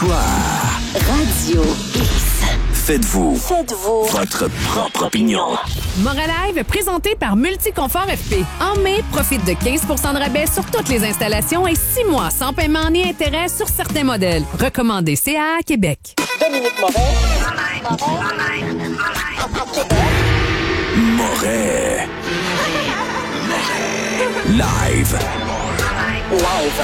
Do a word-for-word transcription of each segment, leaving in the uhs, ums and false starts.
choix. Radio X. Faites-vous. Faites-vous. Votre propre opinion. Moralive, présenté par Multiconfort F P. En mai, profite de quinze pour cent de rabais sur toutes les installations et six mois sans paiement ni intérêt sur certains modèles. Recommandé C A A Québec. Dominique Moret. Moret. Live. Live.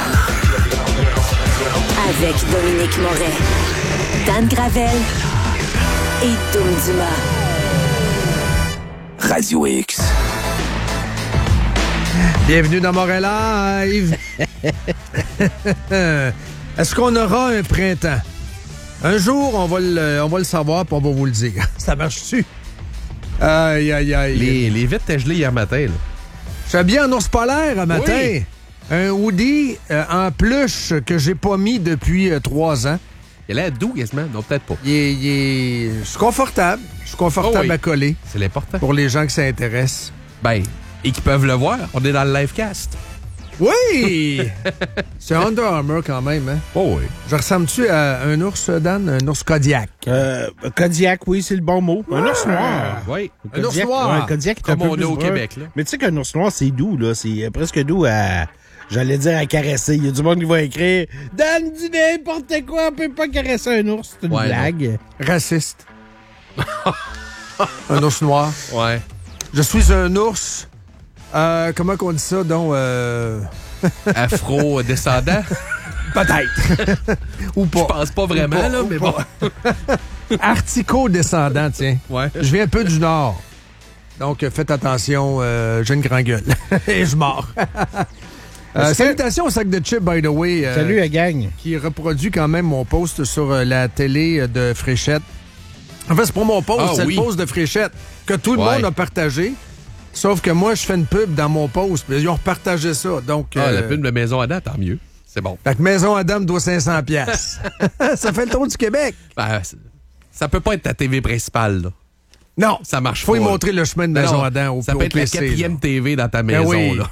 Avec Dominique Moret. Dan Gravel. Et Doom Dumas. Radio X. Bienvenue dans Moret Live. Est-ce qu'on aura un printemps? Un jour, on va le, on va le savoir puis on va vous le dire. Ça marche-tu? Aïe, aïe, aïe. Les, les vitres étaient gelées hier matin, là. Je suis habillé en ours polaire un matin. Oui. Un hoodie euh, en pluche que j'ai pas mis depuis euh, trois ans. Il a l'air doux, quasiment. Non, peut-être pas. Il est, il est... Je suis confortable. Je suis confortable Oh oui. à coller C'est l'important. pour les gens que ça intéresse. Ben, et qui peuvent le voir. On est dans le livecast. Oui! C'est Under Armour quand même, hein? Oh oui. Je ressemble-tu à un ours, Dan? Un ours Kodiak? Euh, Kodiak, oui, c'est le bon mot. Un ours noir. Oui. Un ours Kodiak, noir. ouais, un Kodiak est un Comme peu on plus est au brun. Québec, là. Mais tu sais qu'un ours noir, c'est doux, là. C'est presque doux à... J'allais dire à caresser. Il y a du monde qui va écrire « Dan, dis n'importe quoi, on peut pas caresser un ours. » C'est une Ouais, blague. Raciste. Un ours noir. Ouais. Je suis un ours... Euh, comment qu'on dit ça, donc? Euh... Afro-descendant. Peut-être. Ou Je pas. pense pas vraiment, Ou pas, là, ou mais pas. bon. Artico-descendant, tiens. Ouais. Je viens un peu du Nord. Donc, euh, faites attention, euh, j'ai une grande gueule. Et je mords. Euh, salutations au sac de chips, by the way. euh, Salut, la gang. Qui reproduit quand même mon post sur euh, la télé euh, de Fréchette. En fait, c'est pas mon post, Ah, c'est oui. le post de Fréchette que tout le Ouais. monde a partagé. Sauf que moi, je fais une pub dans mon post. Puis ils ont repartagé ça. Donc, Ah, la euh, pub de Maison Adam, tant mieux. C'est bon. fait que Maison Adam doit cinq cents piastres. Ça fait le tour du Québec. Ben, c'est- ça peut pas être ta T V principale, là. Non. Ça marche Faut pas. y là. montrer le chemin de Ben Maison non, Adam au, Ça au peut être la P C, quatrième là. T V dans ta Ben maison, oui. là.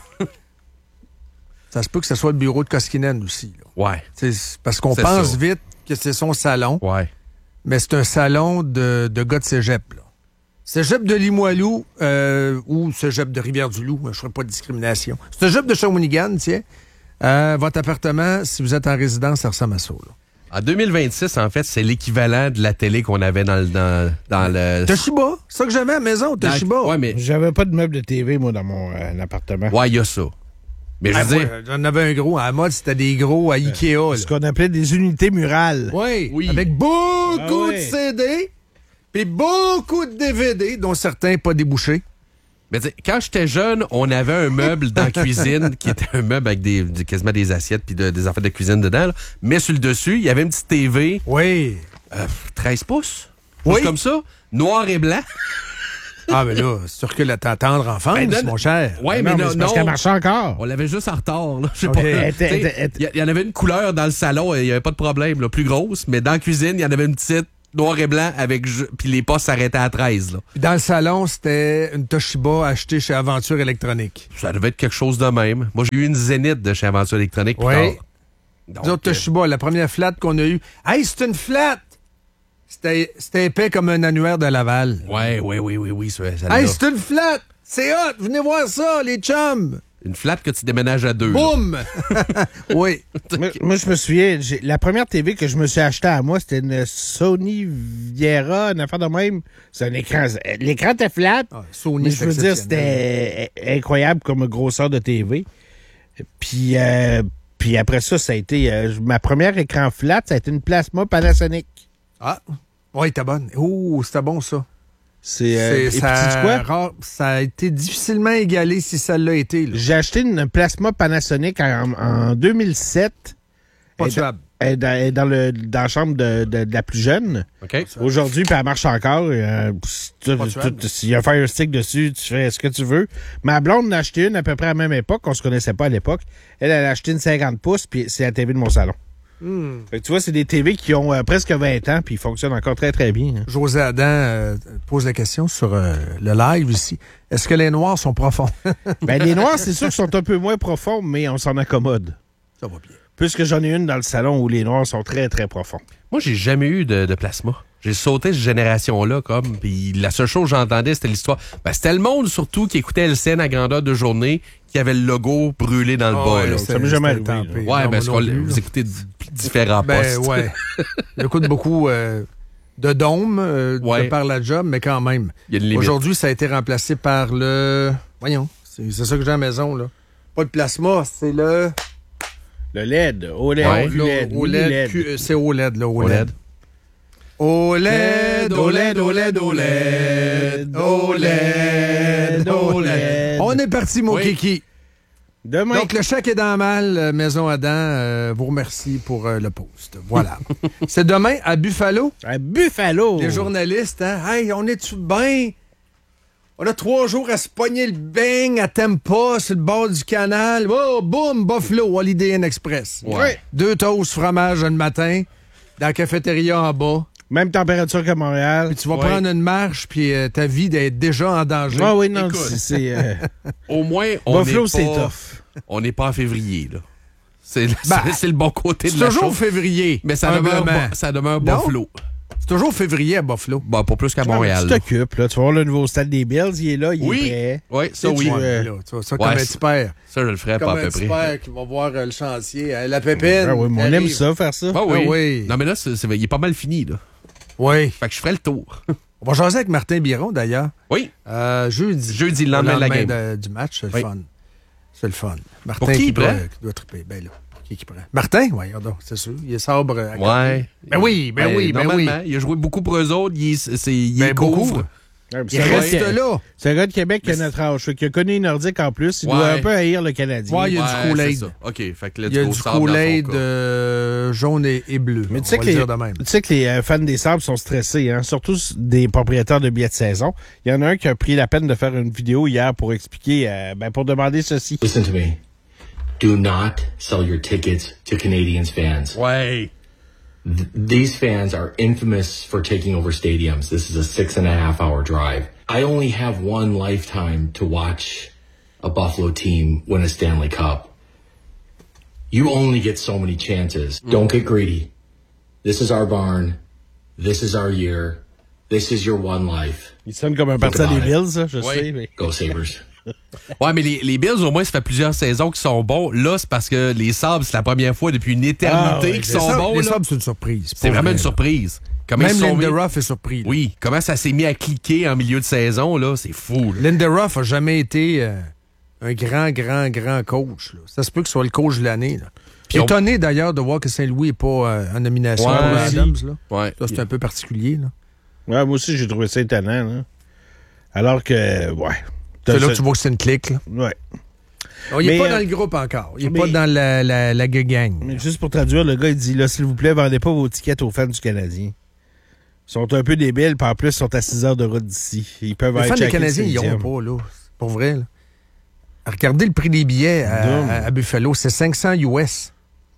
Ça se peut que ce soit le bureau de Koskinen aussi. Là. Ouais. C'est- c'est parce qu'on C'est pense ça. vite que c'est son salon, Ouais. mais c'est un salon de, de gars de cégep. Là. Cégep de Limoilou euh, ou cégep de Rivière-du-Loup, je ne ferai pas de discrimination. Cégep de Shawinigan, tiens. Euh, votre appartement, si vous êtes en résidence, ça ressemble à ça. Là. En deux mille vingt-six, en fait, c'est l'équivalent de la télé qu'on avait dans le... Dans, dans le... Toshiba, c'est ça que j'avais à la maison, dans- Toshiba. Ouais, mais... J'avais pas de meuble de T V, moi, dans mon euh, appartement. Ouais, il y a ça. Mais je Ah, veux moi, dire... j'en avais un gros. À la mode, c'était des gros à Ikea. Ce qu'on appelait des unités murales. Oui, Oui. avec beaucoup Ah ouais. de C D, puis beaucoup de D V D, dont certains pas débouchés. Mais tu sais, quand j'étais jeune, on avait un meuble dans la cuisine qui était un meuble avec des, des- quasiment des assiettes puis de- des affaires de cuisine dedans. là. Mais sur le dessus, il y avait une petite T V Oui. euh, treize pouces. Oui. Juste comme ça, noir et blanc. Ah, mais là, c'est sûr que la ta tendre enfance, Ben, donne- mon cher. Ouais, non, mais mais non, c'est parce non. qu'elle marchait encore. On l'avait juste en retard. Là. Je sais Ok. pas. Elle était- Tu sais, elle était- Il y, il y en avait une couleur dans le salon, il n'y avait pas de problème, là, plus grosse. Mais dans la cuisine, il y en avait une petite noir et blanc avec ju- puis les postes s'arrêtaient à treize. Là. Puis dans le salon, c'était une Toshiba achetée chez Aventure Électronique. Ça devait être quelque chose de même. Moi, j'ai eu une Zénith de chez Aventure Électronique. plus Oui. tard. Nous Donc, autres, euh, Toshiba, la première flat qu'on a eue. Hey, c'est une flat! C'était c'était épais comme un annuaire de Laval. ouais, ouais, oui, oui, oui. Ça, ça Hey, l'a. c'est une flat! C'est hot! Venez voir ça, les chums! Une flat que tu déménages à deux. là. Boum! Oui. Moi, moi, je me souviens, j'ai- la première T V que je me suis achetée à moi, c'était une Sony Viera, une affaire de même. C'est un écran. L'écran était flat, Ah, Sony, mais je c'est veux dire, exceptionnel. c'était incroyable comme grosseur de T V. Puis, euh, puis après ça, ça a été. euh, ma première écran flat, ça a été une Plasma Panasonic. Ah, oui, t'es bonne. Oh, c'était bon, ça. C'est. euh, C'est- et puis, ça, sais-tu quoi? rare- ça a été difficilement égalé si ça l'a été. Là. J'ai acheté une Plasma Panasonic en, en deux mille sept. Pas Elle est dans- tuable. Elle est dans, elle est dans le, dans la chambre de, de- de la plus jeune. OK? Aujourd'hui, puis elle marche encore. Euh, tu- Pas tu- tuable. tu- S'il y a un Fire Stick dessus, tu fais ce que tu veux. Ma blonde en a acheté une à peu près à la même époque. On se connaissait pas à l'époque. Elle, elle a acheté une cinquante pouces, puis c'est la T V de mon salon. Hmm. Fait que tu vois, c'est des T V qui ont euh, presque vingt ans, puis ils fonctionnent encore très, très bien. hein. José Adam euh, pose la question sur euh, le live ici. Est-ce que les noirs sont profonds? Ben, les noirs, c'est sûr qu'ils sont un peu moins profonds, mais on s'en accommode. Ça va bien. Puisque j'en ai une dans le salon où les noirs sont très, très profonds. Moi, j'ai jamais eu de, de plasma. J'ai sauté cette génération-là, comme, puis la seule chose que j'entendais, c'était l'histoire. Ben, c'était le monde, surtout, qui écoutait L C N à grandeur de journée, qui avait le logo brûlé dans le Oh, bas, ouais, là. Ça m'est jamais arrivé, là. Ouais, Non, ben, moi qu'on- non plus, vous là. écoutez d- différents Ben postes. ouais. J'écoute beaucoup euh, de dôme euh, Ouais. de par la job, mais quand même. Il y a une limite. Aujourd'hui, ça a été remplacé par le... Voyons, c'est c'est ça que j'ai à la maison, là. Pas le plasma, c'est le... Le L E D, O L E D, Ouais. Q L E D, O L E D, mini L E D. Q- c'est O L E D, là, O L E D. O L E D. O L E D, O L E D, O L E D, O L E D, O L E D, O L E D. On est parti, mon Oui. kiki. Demain. Donc, le chèque est dans la malle, euh, Maison Adam, euh, vous remercie pour euh, le post. Voilà. C'est demain à Buffalo. À Buffalo. Les journalistes, hein? Hey, on est-tu bien? On a trois jours à se pogner le beigne à Tampa, sur le bord du canal. Oh, boum, Buffalo, Holiday Inn Express. Ouais. Deux toasts fromage le matin, dans la cafétéria en bas. Même température que Montréal. Puis tu vas Ouais. prendre une marche, puis euh, ta vie d'être déjà en danger. Ah oui, non, Écoute. c'est... c'est, euh, Au moins, on Buffalo, n'est c'est pas... tough. On n'est pas en février, là. C'est Ben, c'est- c'est le bon côté C'est de la toujours chose. février. Mais ça demeure, humblement. bo- ça demeure Non? Buffalo. C'est toujours février à Buffalo. Bon, pas plus qu'à Ouais, mais Montréal. tu là. t'occupes, là. Tu vas voir le nouveau stade des Bills, il est là, il Oui, est prêt. oui, ça Tu sais, oui. tu, Ouais, euh, là, tu vois, ça, ouais, comme un c'est- petit père. Ça, je le ferais Comme pas à un peu petit près. père qui va voir euh, le chantier. Hein, la pépine. Ah oui, mais on arrive. aime ça, faire ça. Ah oui. Ah oui. Non, mais là, c'est, c'est- il est pas mal fini, là. Oui. Fait que je ferais le tour. On va jaser avec Martin Biron, d'ailleurs. Oui. Euh, jeudi. Jeudi, le lendemain de la game. de- du match, c'est le Oui. fun. C'est le fun. Martin Pour qui il doit, prend? qui doit triper. Ben là, pour qui qui prend? Martin? Oui, donc, c'est sûr. Il est sobre. à côté. Ouais. Ben oui, ben oui, ben normalement, oui. il a joué beaucoup pour eux autres. Il, est- c'est, il Ben est beaucoup. couvre. Ouais, Il c'est un gars reste de- là. C'est un gars de Québec qui a notre âge. Fait qu'il a connu les Nordiques en plus. Il Ouais. doit un peu haïr le Canadien. Ouais, il y a du Ouais, Kool-Aid. c'est ça. OK. Fait que là, Il y a tu du sable dans son Kool-Aid cas. euh, jaune et, et bleu. Mais On tu sais, va que le les, dire de même. tu sais que les euh, fans des Sabres sont stressés, hein? Surtout des propriétaires de billets de saison. Il y en a un qui a pris la peine de faire une vidéo hier pour expliquer, euh, ben, pour demander ceci. Listen to me. Do not sell your tickets to Canadians fans. Ouais. Th- these fans are infamous for taking over stadiums. This is a six and a half hour drive. I only have one lifetime to watch a Buffalo team win a Stanley Cup. You only get so many chances. Don't get greedy. This is our barn. This is our year. This is your one life. Il sonne comme un partisan des about it. Bills, ça, je Ouais. sais. Mais... Go Sabres. Ouais, mais les, les Bills, au moins, ça fait plusieurs saisons qu'ils sont bons. Là, c'est parce que les Sabres, c'est la première fois depuis une éternité Ah ouais, qu'ils les sont Les bons. Sabres, là. Sabres, c'est une surprise. C'est pas vraiment vrai, une là. surprise. Comment Même ils sont mis- Linda Ruff est surpris. là. Oui, comment ça s'est mis à cliquer en milieu de saison, là, c'est fou. Là. Linda Ruff a jamais été euh, un grand, grand, grand coach. là. Ça se peut que ce soit le coach de l'année. là. Puis on- Étonné d'ailleurs de voir que Saint-Louis n'est pas euh, en nomination Ouais, pour les aussi. Adams. Là. Ouais. Ça, c'est un peu particulier. Là. Ouais, moi aussi, j'ai trouvé ça étonnant, là. Alors que, ouais. C'est là que tu vois que c'est une clique. Là. Ouais. Non, il n'est Mais, pas euh, dans le groupe encore. Il n'est mais- pas dans la, la, la gang. Mais juste pour traduire, le gars, il dit, là, s'il vous plaît, vendez pas vos tickets aux fans du Canadien. Ils sont un peu débiles, puis en plus, ils sont à six heures de route d'ici. Ils peuvent Les aller fans des checker le Canadiens, ils septième. n'ont pas, là. C'est pour vrai, là. Regardez le prix des billets à, Doom. à- à Buffalo. C'est cinq cents U S.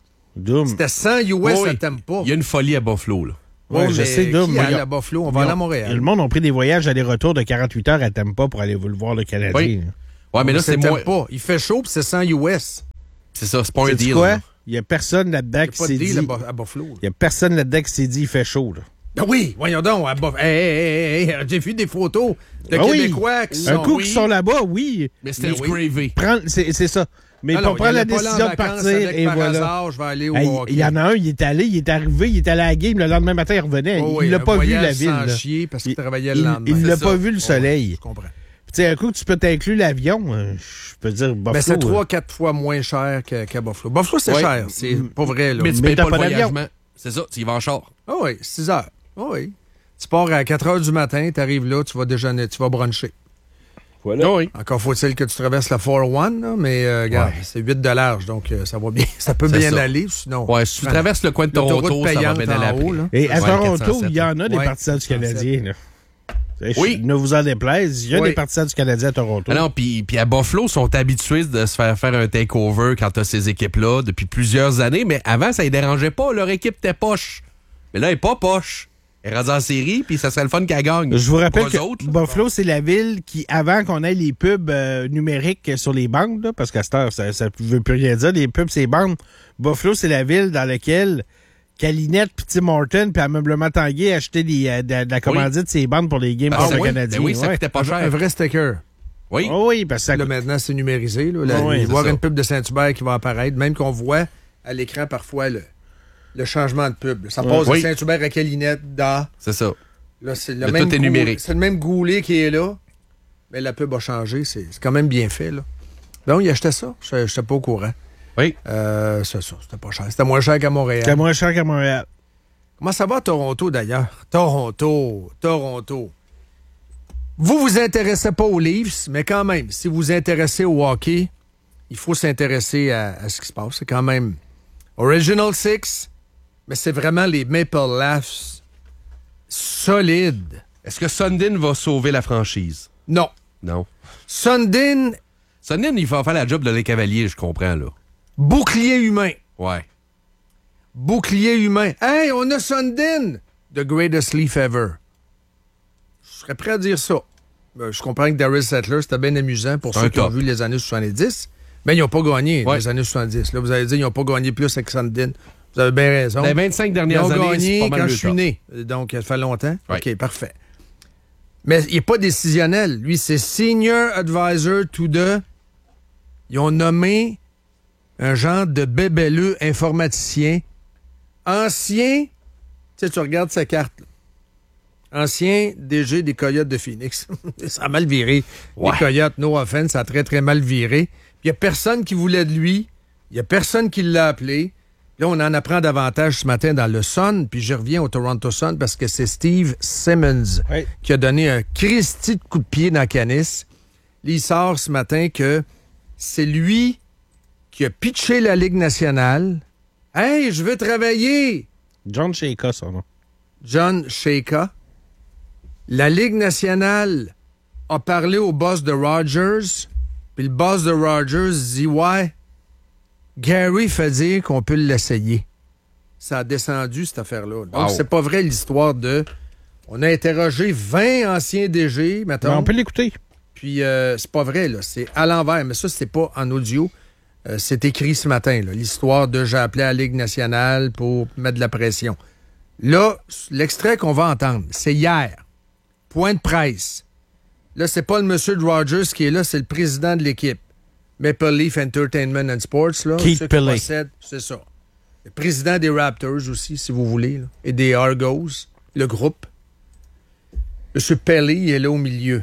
Doom. C'était cent U S, Oui, ça t'aime pas. Il y a une folie à Buffalo, là. Ouais, je mais sais, Doom. qui mais allait il y a- à Buffalo? On va aller à Montréal. Le monde a pris des voyages aller-retour de quarante-huit heures à Tampa pour aller vous le voir, le Canadien. Oui. Ouais, mais là, c'est t'aime moins. pas. Il fait chaud, puis c'est cent U S. C'est ça, c'est pas un Sais-tu deal. quoi? là. Il y a personne là-dedans Il n'y qui a pas de s'est deal dit... à Bu- à Buffalo. là. Il y a personne là-dedans qui s'est dit il fait chaud, là. Ben oui, voyons donc. À Buff- Hey, hey, hey, hey, j'ai vu des photos de Ah oui. Québécois qui Un sont... coup oui. qu'ils sont là-bas, oui. Mais c'était Mais du oui. gravy. Prendre- C'est c'est ça. Mais Ah pour non, il prendre la allait pas là en décision de vacances partir, avec, et par voilà. hasard, je vais aller au Hey, hockey. il y en a un, il est allé, il est arrivé, il est allé à la game, le lendemain matin, il revenait. Oh il oui, l'a un pas vu, la voyage ville. sans là. chier parce qu'il Il- travaillait le il- lendemain. Il l'a C'est pas ça. vu le soleil. Je comprends. Tu sais, un coup, tu peux t'inclure l'avion, euh, je peux dire Buffalo. Ben, c'est euh, trois, quatre fois moins cher que- qu'à Buffalo. Buffalo, c'est Ouais. cher. C'est pas vrai, là. Mais tu Mais payes t'as pas, pas le d'avion. voyagement. C'est ça, tu y vas en char. Ah oui, six heures. Ah oui. Tu pars à quatre heures du matin, tu arrives là, tu vas déjeuner, tu vas bruncher. Voilà. Oui. Encore faut-il que tu traverses la quatre cent un, là, mais euh, regarde, c'est huit de large, donc euh, ça va bien. Ça peut C'est bien ça. aller, sinon. Ouais, si tu prends traverses le coin de l'autoroute Toronto, ça va payante bien aller en haut, après. là. Et à Ouais, Toronto, quatre cent sept. il y en a des Ouais, partisans du quatre cent sept. Canadien. Là. Je- Oui. Ne vous en déplaise, il y a Oui. des partisans du Canadien à Toronto. Ah non, puis puis à Buffalo, ils sont habitués de se faire faire un takeover quand t'as ces équipes-là depuis plusieurs années, mais avant, ça les dérangeait pas. Leur équipe était poche. Mais là, elle est pas poche. Elle Elle est rendue en série, puis ça serait le fun qu'elle gagne. Je vous rappelle Pour que eux autres, là. Buffalo, c'est la ville qui, avant qu'on ait les pubs euh, numériques sur les bandes, là, parce qu'à cette heure, ça ne veut plus rien dire, les pubs, c'est les bandes. Buffalo, c'est la ville dans laquelle Calinette, puis Tim Horton, puis Ameublement Tanguay achetaient des, euh, de, de la commandite de ces bandes pour les games Ah, contre oui? Canadiens. Ben oui, ça ouais. coûtait pas Un cher. vrai sticker. Oui. Oh oui, parce que ça Là, maintenant, c'est numérisé. Là. Là, Ah oui, il va y c'est avoir ça. une pub de Saint-Hubert qui va apparaître, même qu'on voit à l'écran parfois le, le changement de pub. Ça passe Oui. de Saint-Hubert à Calinette, dans... C'est ça. Là, c'est le Le même tout est goul- numérique. C'est le même goulet qui est là, mais la pub a changé. C'est c'est quand même bien fait. Là. Donc, il achetait ça. Je n'étais pas au courant. Oui. Euh, c'est ça. C'était pas cher. C'était moins cher qu'à Montréal. c'était moins cher qu'à Montréal. Comment ça va à Toronto, d'ailleurs? Toronto, Toronto. Vous vous intéressez pas aux Leafs, mais quand même, si vous vous intéressez au hockey, il faut s'intéresser à, à ce qui se passe. C'est quand même Original Six, mais c'est vraiment les Maple Leafs solides. Est-ce que Sundin va sauver la franchise? Non. Non. Sundin, Sundin, il va faire la job de les Cavaliers, je comprends, là. bouclier humain. Ouais. Bouclier humain. Hey, on a Sundin! The greatest Leaf ever. Je serais prêt à dire ça. Ben, je comprends que Darryl Settler, c'était bien amusant pour C'est ceux un qui ont top. vu les années soixante-dix. Mais ils n'ont pas gagné Ouais. les années soixante-dix. Là, vous allez dire qu'ils n'ont pas gagné plus avec Sundin. Vous avez bien raison. Les vingt-cinq Ils dernières ont années, c'est gagné pas mal quand le je suis top. né. Donc, ça fait longtemps. Ouais. OK, parfait. Mais il n'est pas décisionnel. Lui, c'est Senior Advisor to the... Ils ont nommé un genre de bébelleux informaticien. Ancien... Tu sais, tu regardes sa carte. Là. Ancien D G des Coyotes de Phoenix. Ça a mal viré. Ouais. Les Coyotes, no offense, ça a très, très mal viré. Puis il n'y a personne qui voulait de lui. Il n'y a personne qui l'a appelé. Là, on en apprend davantage ce matin dans le Sun, puis je reviens au Toronto Sun parce que c'est Steve Simmons Oui. qui a donné un Christy de coup de pied dans Canis. Il sort ce matin que c'est lui qui a pitché la Ligue nationale. « Hey, je veux travailler! » John Shaka, son nom. John Shaka. La Ligue nationale a parlé au boss de Rogers, puis le boss de Rogers dit « Ouais, Gary fait dire qu'on peut l'essayer. » Ça a descendu, cette affaire-là. Donc, Wow. c'est pas vrai l'histoire de... On a interrogé vingt anciens D G, Mais mettons. on peut l'écouter. Puis, euh, c'est pas vrai, là. C'est à l'envers. Mais ça, c'est pas en audio. Euh, c'est écrit ce matin, là. L'histoire de j'ai appelé à la Ligue nationale pour mettre de la pression. Là, l'extrait qu'on va entendre, c'est hier. Point de presse. Là, c'est pas le monsieur de Rogers qui est là, c'est le président de l'équipe. Maple Leaf Entertainment and Sports, là. Keith ceux qui Pillay. possèdent, c'est ça. Le président des Raptors aussi, si vous voulez, là, et des Argos, le groupe. Monsieur Pelley, il est là au milieu.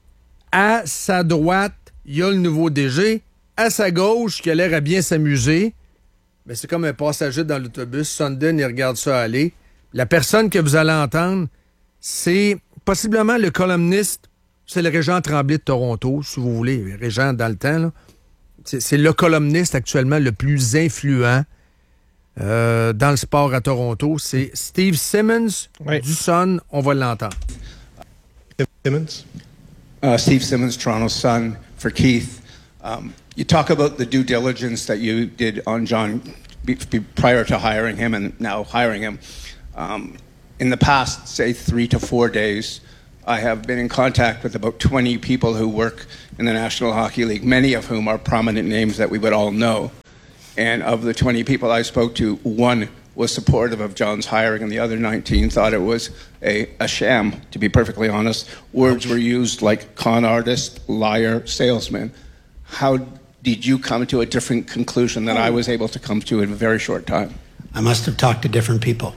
À sa droite, il y a le nouveau D G. À sa gauche, qui a l'air à bien s'amuser. Mais c'est comme un passager dans l'autobus. Sundin, il regarde ça aller. La personne que vous allez entendre, c'est possiblement le columniste. C'est le Régent Tremblay de Toronto, si vous voulez. Le Régent dans le temps, là. C'est, c'est le columniste actuellement le plus influent euh, dans le sport à Toronto. C'est Steve Simmons Oui. du Sun. On va l'entendre. Simmons. Uh, Steve Simmons, Toronto Sun, for Keith. Um, you talk about the due diligence that you did on John be, be prior to hiring him and now hiring him. Um, in the past, say, three to four days, I have been in contact with about twenty people who work in the National Hockey League, many of whom are prominent names that we would all know. And of the twenty people I spoke to, one was supportive of John's hiring, and the other nineteen thought it was a, a sham, to be perfectly honest. Words were used like con artist, liar, salesman. How did you come to a different conclusion than I was able to come to in a very short time? I must have talked to different people.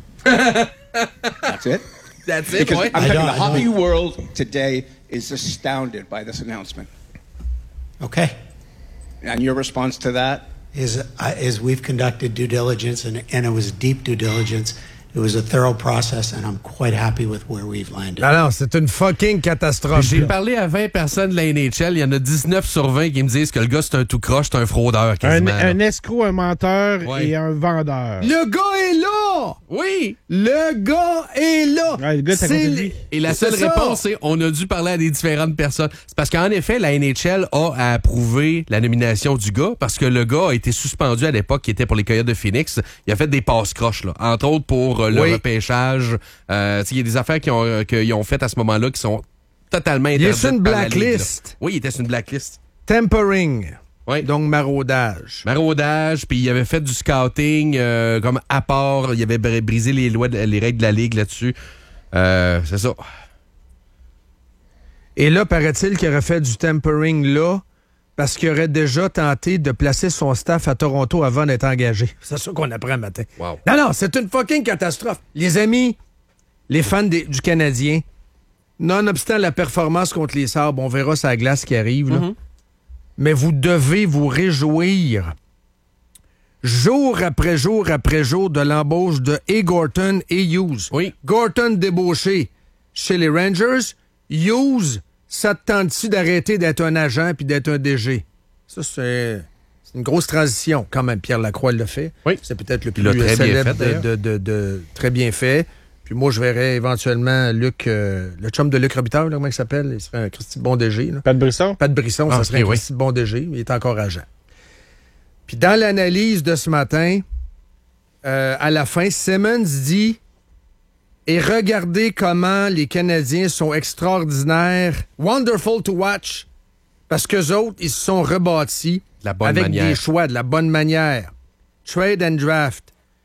That's it? That's it, Because boy. I'm I telling you, don't- the I hockey don't- world today is astounded by this announcement. Okay. And your response to that? Is, uh, is we've conducted due diligence, and, and it was deep due diligence. It was a thorough process, and I'm quite happy with where we've landed. Non, non, c'est une fucking catastrophe. J'ai là. parlé à vingt personnes de la N H L. Il y en a dix-neuf sur vingt qui me disent que le gars, c'est un tout croche, c'est un fraudeur, Un, quasiment. là. un escroc, un menteur Ouais. et un vendeur. Le gars est là! Oui! Le gars est là! Ouais, le gars est à côté de lui. Et la C'est seule ça. réponse, c'est on a dû parler à des différentes personnes. C'est parce qu'en effet, la N H L a approuvé la nomination du gars parce que le gars a été suspendu à l'époque, qui était pour les Coyotes de Phoenix. Il a fait des passes croches, là. Entre autres pour pour euh, le Oui. repêchage. Euh, il y a des affaires qu'ils ont, euh, qu'ils ont faites à ce moment-là qui sont totalement Il est interdites sur une par la Ligue, là. blacklist. Oui, il était sur une blacklist. Tempering. Oui. Donc, maraudage. Maraudage, puis il avait fait du scouting euh, comme à part. Il avait br- brisé les lois, de- les règles de la Ligue là-dessus. Euh, c'est ça. Et là, paraît-il qu'il aurait fait du tempering là parce qu'il aurait déjà tenté de placer son staff à Toronto avant d'être engagé. C'est ça qu'on apprend le matin. Wow. Non, non, c'est une fucking catastrophe. Les amis, les fans des- du Canadien, nonobstant la performance contre les Sabres, on verra sa glace qui arrive, là. Mm-hmm. Mais vous devez vous réjouir jour après jour après jour de l'embauche de A. Gorton et Hughes. Oui. Gorton débauché chez les Rangers. Hughes, ça te tente-tu d'arrêter d'être un agent puis d'être un D G? Ça, c'est c'est une grosse transition. Quand même, Pierre Lacroix l'a fait. Oui. C'est peut-être le Il plus l'a très bien célèbre fait, d'ailleurs. de, de, de, de- très bien fait. Puis moi, je verrais éventuellement Luc, euh, le chum de Luc Robitaille, là, comment il s'appelle? Il serait un Christy de bon D G. Là. Pat Brisson? Pat Brisson, Ah, ça serait ok, un oui. Christy de bon D G. Il est encore agent. Puis dans l'analyse de ce matin, euh, à la fin, Simmons dit « Et regardez comment les Canadiens sont extraordinaires, wonderful to watch, parce qu'eux autres, ils se sont rebâtis De la bonne avec manière. des choix, de la bonne manière. Trade and draft.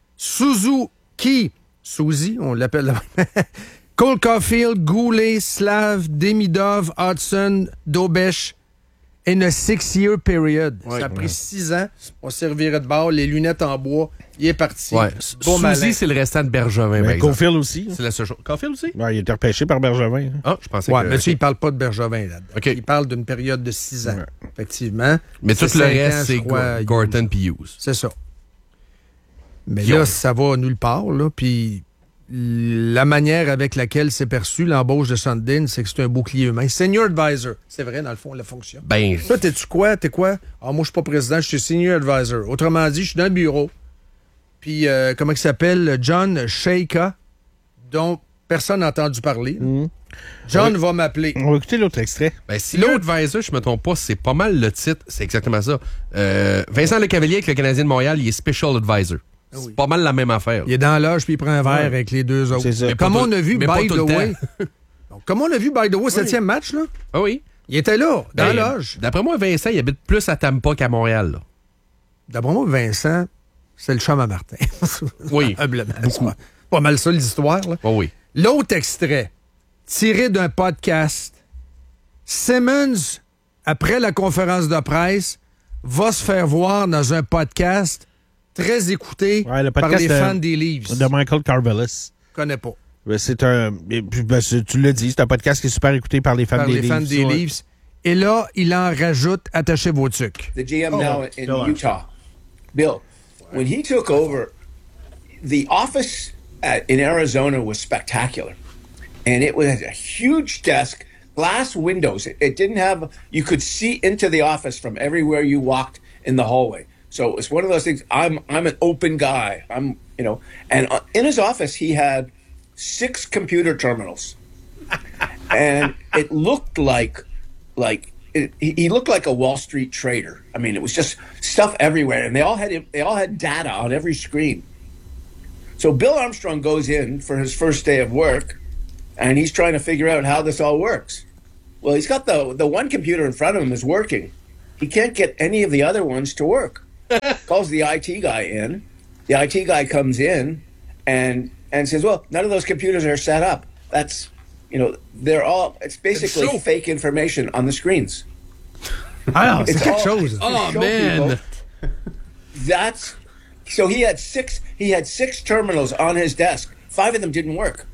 Suzuki, Suzy, on l'appelle là. Cole Caulfield, Goulet, Slav, Demidov, Hudson, Dobesh, in a six-year period. Ouais. Ça a pris six ans. On servirait de bord, les lunettes en bois. Il est parti. Ouais. Bon malin. Suzy, c'est le restant de Bergevin, par Mais exemple. Caulfield aussi. C'est la seule chose. Caulfield aussi? Ouais, il a été repêché par Bergevin. hein. Ah, je pensais Ouais, que... mais tu sais, il parle pas de Bergevin là-dedans. OK. Il parle d'une période de six ans, effectivement. Mais tout C'est le cinq reste, ans, je c'est crois, Go- Gorton puis Hughes. C'est ça. Mais Puis là, on- ça va nulle part, là. Puis la manière avec laquelle c'est perçu, l'embauche de Sundin, c'est que c'est un bouclier humain. Senior advisor. C'est vrai, dans le fond, la fonction. Ben, Toi, t'es-tu quoi? T'es quoi? Ah, moi, je suis pas président, je suis senior advisor. Autrement dit, je suis dans le bureau. Puis, euh, comment il s'appelle? John Sheika, dont personne n'a entendu parler. John Oui. va m'appeler. On va écouter l'autre extrait. ben si l'autre advisor, je me trompe pas, c'est pas mal le titre. C'est exactement ça. Euh, Vincent Lecavalier avec le Canadien de Montréal, il est Special Advisor. oui. C'est pas mal la même affaire. Il est dans l'âge, puis il prend un verre avec les deux autres. C'est ça. Mais pas Comme tout- on a vu, mais pas by tout the le way. temps. Donc, comme on a vu, by the way, septième match, là, Ah oui? il était là, dans Ben, l'âge. D'après moi, Vincent, il habite plus à Tampa qu'à Montréal. Là. D'après moi, Vincent, c'est le chum à Martin. Oui. Probablement. C'est pas, pas mal ça, l'histoire. là. Oh oui. L'autre extrait, tiré d'un podcast. Simmons, après la conférence de presse, va se faire voir dans un podcast très écouté Ouais, le par podcast les de- fans des Leafs. De Michael Carvelis. Je connais pas. Ben, C'est un. et puis, ben, c'est- tu l'as dit, c'est un podcast qui est super écouté par les fans Par des les Leafs. fans des ouais. Leafs. Et là, il en rajoute, attachez vos tucs. the G M now in Bill Armstrong. Utah. Bill, when he took over, the office at, in Arizona was spectacular. And it was a huge desk, glass windows. It, it didn't have, you could see into the office from everywhere you walked in the hallway. So it's one of those things. I'm, I'm an open guy. I'm, you know, and uh, in his office, he had six computer terminals. And it looked like, like, it, he he looked like a Wall Street trader. I mean, it was just stuff everywhere, and they all had they all had data on every screen. So Bill Armstrong goes in for his first day of work, and he's trying to figure out how this all works. Well, he's got the the one computer in front of him is working. He can't get any of the other ones to work. Calls the I T guy in. The I T guy comes in and and says, "Well, none of those computers are set up. That's, you know, they're all. It's basically so- fake information on the screens." Ah non, c'est It's quelque all- chose. Oh, show man. people. That's so he had six. He had six terminals on his desk. Five of them didn't work.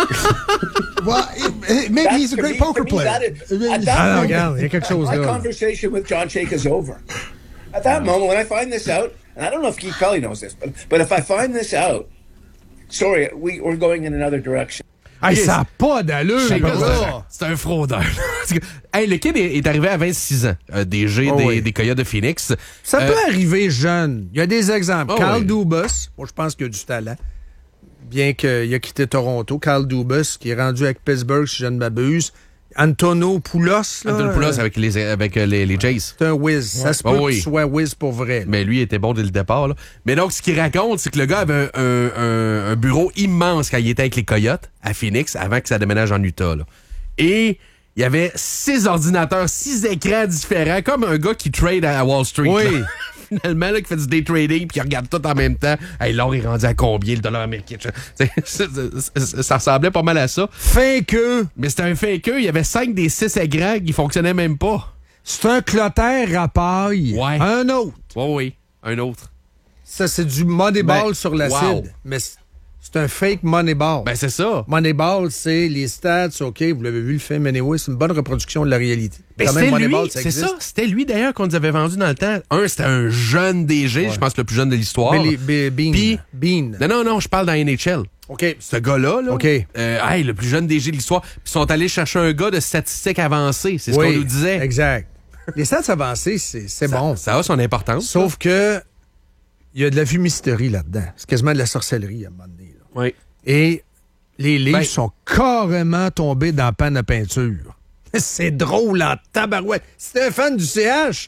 Well, it- it- maybe That's- he's a to great me- poker to me, player. that is- at that Ah non, moment, regarde, il y a quelque chose my là. conversation with John Shake is over. At that moment, when I find this out, and I don't know if Keith Pelly knows this, but, but if I find this out, sorry, we, we're going in another direction. Hey, ça n'a pas d'allure, C'est là. c'est un fraudeur. Hey, le kid est, est arrivé à vingt-six ans, euh, D G Oh des, oui. des Coyotes de Phoenix. Ça Euh, peut arriver jeune. Il y a des exemples. Oh Carl oui. Dubas, moi je pense qu'il a du talent. Bien qu'il a quitté Toronto. Carl Dubas, qui est rendu avec Pittsburgh, si je ne m'abuse. Antonio Poulos, là. Antonio Poulos euh, avec les, avec euh, les, les Jays. C'est un whiz. Ça se peut Oh, que oui. tu sois whiz pour vrai. là. Mais lui, il était bon dès le départ. Là. Mais donc, ce qu'il raconte, c'est que le gars avait un, un- un- un bureau immense quand il était avec les Coyotes à Phoenix, avant que ça déménage en Utah. Là. Et il y avait six ordinateurs, six écrans différents, comme un gars qui trade à Wall Street. Oui. là. Finalement, là, qui fait du day trading puis qui regarde tout en même temps. Hey, l'or est rendu à combien, le dollar américain? C'est- c'est- c'est- Ça ressemblait pas mal à ça. Fakeux. Mais c'était un fakeux. Il y avait cinq des six écrans qui fonctionnaient même pas. C'est un clotaire à paille. Ouais. Un autre. Oui, oui. Un autre. Ça, c'est du Moneyball Ben, sur l'acide. wow. Mais c'est c'est un fake Moneyball. Ben, c'est ça. Moneyball, c'est les stats, OK, vous l'avez vu le film, anyway, c'est une bonne reproduction de la réalité. Ben, Quand même, c'était Moneyball, lui, ça c'est existe. ça. C'était lui, d'ailleurs, qu'on nous avait vendu dans le temps. Un, c'était un jeune D G, je pense le plus jeune de l'histoire. Billy- Be- Bean. Puis- Bean. Non, non, non, je parle dans N H L. OK. Ce gars-là, là, OK. euh, hey, le plus jeune D G de l'histoire. Puis ils sont allés chercher un gars de statistiques avancées. C'est ce Oui, qu'on nous disait. Exact. Les stats avancées, c'est c'est Ça- bon. Ça a son importance. Sauf que il y a de la fumisterie là-dedans. C'est quasiment de la sorcellerie à un moment donné. là. Oui. Et les livres Ben- sont carrément tombés dans la panne à peinture. C'est drôle en tabarouette. Si t'es un fan du C H,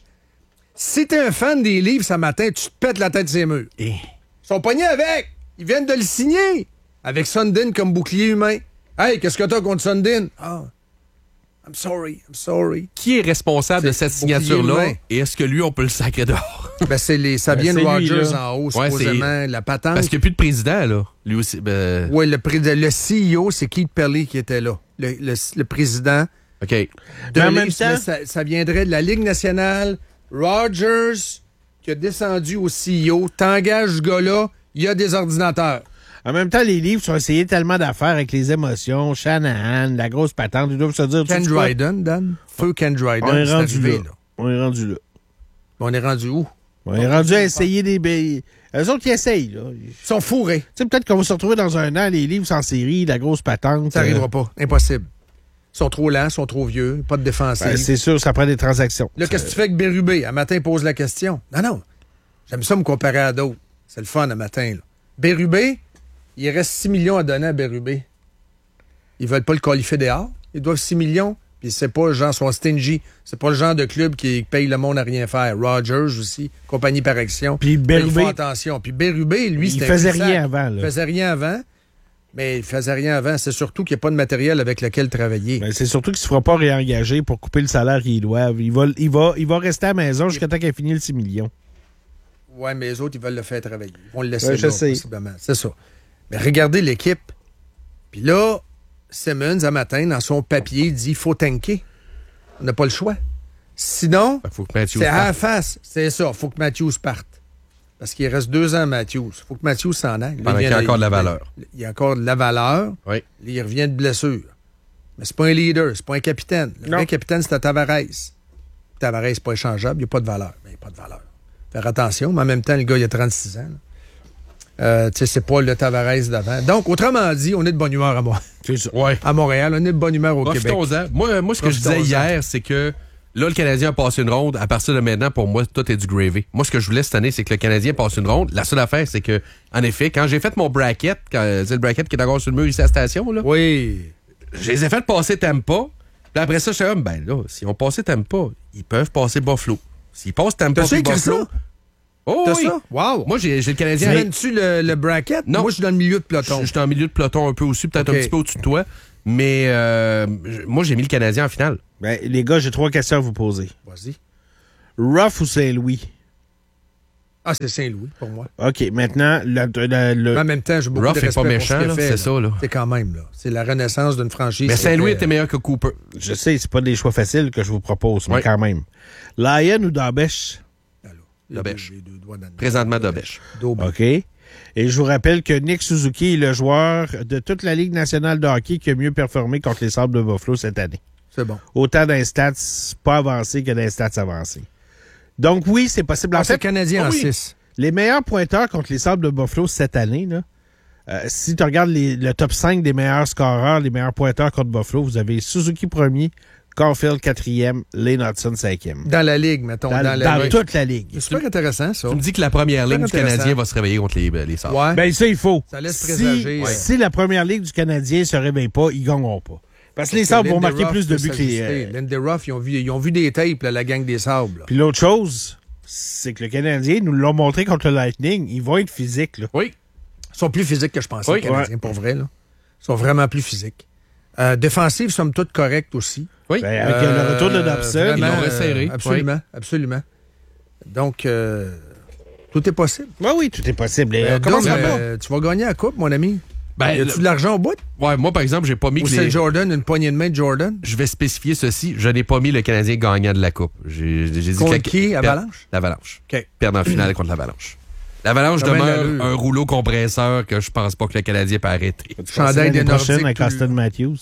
si t'es un fan des livres ce matin, tu te pètes la tête sur murs. Et... Ils sont pognés avec. Ils viennent de le signer. Avec Sundin comme bouclier humain. Hey, qu'est-ce que t'as contre Sundin? Ah, I'm sorry, I'm sorry. Qui est responsable de C'est cette bouclier signature-là? humain. Et est-ce que lui, on peut le sacrer dehors? Ben, c'est les, ça vient de c'est lui, Rogers là. en haut, Ouais, supposément, la patente. Parce qu'il n'y a plus de président, là. Lui aussi. Ben... Oui, le, pré- le C E O, c'est Keith Perley qui était là. Le, le- le président. OK. De Mais en même Leafs, temps- mais ça, ça viendrait de la Ligue nationale. Rogers, qui a descendu au C E O, t'engages ce gars-là, il y a des ordinateurs. En même temps, les livres sont essayés tellement d'affaires avec les émotions, Shanahan, la grosse patente. Ils doivent se dire... Ken tu sais quoi? Dryden, Dan. Feu Ken Dryden, On est c'est rendu arrivé, là. là. On est rendu là. On est rendu où? On est rendu à essayer des... ba- Eux autres qui essayent, là. Ils sont fourrés. Tu sais, peut-être qu'on va se retrouver dans un an, les livres sans série, la grosse patente. Ça euh, n'arrivera pas. Impossible. Ils sont trop lents, ils sont trop vieux, pas de défensif. ben, c'est sûr, ça prend des transactions. Là, qu'est-ce que tu fais avec Bérubé? Un matin, il pose la question. Non, non. J'aime ça me comparer à d'autres. C'est le fun un matin. Là. Bérubé, il reste six millions à donner à Bérubé. Ils veulent pas le qualifier dehors. Ils doivent six millions. Puis c'est pas le genre, sont stingy. C'est pas le genre de club qui paye le monde à rien faire. Rogers aussi, compagnie par action. Puis Ils Bérubé, font attention. Puis Bérubé, lui, il c'était faisait un sac. rien avant, Il là. faisait rien avant. Mais il faisait rien avant. C'est surtout qu'il n'y a pas de matériel avec lequel travailler. Ben, c'est surtout qu'il ne se fera pas réengager pour couper le salaire qu'ils doivent. Il va, il, va, il va rester à la maison jusqu'à temps qu'il ait fini le six millions. Ouais, mais les autres, ils veulent le faire travailler. Ils vont le laisser Ouais, je là, sais. possiblement. C'est ça. Mais regardez l'équipe. Puis là, Simmons, un matin, dans son papier, dit il faut tanker. On n'a pas le choix. Sinon, Il faut que Matthews c'est à la parte. face. C'est ça. Il faut que Matthews parte. Parce qu'il reste deux ans à Matthews. Il faut que Matthews s'en aille. Là, Pendant il qu'il y a vient encore de la il- valeur. Il y a encore de la valeur. Oui. Là, il revient de blessure. Mais c'est pas un leader, c'est pas un capitaine. Le Non. vrai capitaine, c'est Tavares. Tavares, c'est pas échangeable, il n'y a pas de valeur. Mais il n'y a pas de valeur. Faire attention, mais en même temps, le gars, il a trente-six ans. là. Euh, tu sais, c'est pas le Tavares d'avant. Donc, autrement dit, on est de bonne humeur à, Mo- C'est ça. Ouais. à Montréal, on est de bonne humeur au Québec. Profitons-en. Moi, moi, ce que je disais Profitons-en. hier, c'est que là, le Canadien a passé une ronde. À partir de maintenant, pour moi, tout est du gravy. Moi, ce que je voulais cette année, c'est que le Canadien passe une ronde. La seule affaire, c'est que, en effet, quand j'ai fait mon bracket, quand, c'est le bracket qui est encore sur le mur ici à la station, là, Oui. je les ai fait passer Tampa. Puis après ça, je suis comme, ben là, si on passait Tampa, ils peuvent passer Buffalo. S'ils passent Tampa T'as-tu puis écrit Buffalo... ça? Oh T'as oui. ça? Wow. Moi, j'ai j'ai le Tu Canadien... mènes-tu le, le bracket? Non. Moi, je suis dans le milieu de Je peloton. je suis en milieu de peloton un peu aussi, peut-être OK. un petit peu au-dessus de toi. Mais euh, je- moi, j'ai mis le Canadien en finale. Ben, les gars, j'ai trois questions à vous poser. Vas-y. Ruff ou Saint-Louis? Ah, c'est Saint-Louis, pour moi. OK, maintenant, le, le- le- Mais en même temps, j'ai beaucoup Ruff de est respect pas pour méchant, ce qu'il a là, fait, c'est ça, là. C'est quand même, là. C'est la renaissance d'une franchise. Mais Saint-Louis C'était- était meilleur que Cooper. je sais, c'est pas des choix faciles que je vous propose, mais Ouais. quand même. Lion ou Dabèche? Les Dobèche. deux- les deux doigts dans le- Présentement, Dobèche. Dobèche. OK. Et je vous rappelle que Nick Suzuki est le joueur de toute la Ligue nationale de hockey qui a mieux performé contre les Sabres de Buffalo cette année. C'est bon. Autant d'un stats pas avancés que d'un stats avancés. Donc oui, c'est possible. En Ah, c'est fait, Canadien ah en oui, six. les meilleurs pointeurs contre les Sabres de Buffalo cette année, là, euh, si tu regardes les- le top cinq des meilleurs scoreurs, les meilleurs pointeurs contre Buffalo, vous avez Suzuki premier, Caulfield quatrième, Lane Hudson cinquième. Dans la ligue, mettons. Dans, Dans, la dans ligue. toute la ligue. C'est super intéressant, ça. Tu me dis que la première ligne du Super intéressant. Canadien va se réveiller contre les, les Sabres. Ouais. Ben ça, il faut. Ça laisse si, présager, ouais. si la première ligue du Canadien se réveille pas, ils gagneront pas. Parce que les Sabres vont Lindy marquer Ruff plus de peut buts que les... s'ajuster. Lindy Ruff, ils ont vu, ils ont vu des tapes, là, la gang des Sabres. là. Puis l'autre chose, c'est que le Canadien nous l'ont montré contre le Lightning. Ils vont être physiques, là. Oui. Ils sont plus physiques que je pensais, Oui. les Canadiens, Ouais. pour vrai. Là. Ils sont vraiment plus physiques. Euh, défensive, somme toute, correcte aussi. Oui. Ben, avec euh, le retour de Dobson, vraiment, ils l'ont resserré. euh, absolument, absolument. Donc, euh, tout est possible. oui, oui, tout est possible. Et, Euh, on commence donc, à pas. euh, tu vas gagner la coupe, mon ami. Ben, y a-tu le- de l'argent au bout? Ouais, moi, par exemple, j'ai pas mis Ou que c'est les... Jordan, une poignée de main de Jordan? Je vais spécifier ceci. Je n'ai pas mis le Canadien gagnant de la Coupe. J'ai, j'ai dit Contre que- qui? per- Avalanche? L'Avalanche. OK. Perdre en finale contre l'Avalanche. L'Avalanche Ça va demeure bien l'allure. un rouleau compresseur que je pense pas que le Canadien peut arrêter. Chandail des L'année prochaine Nordiques. avec tout le- Austin Matthews.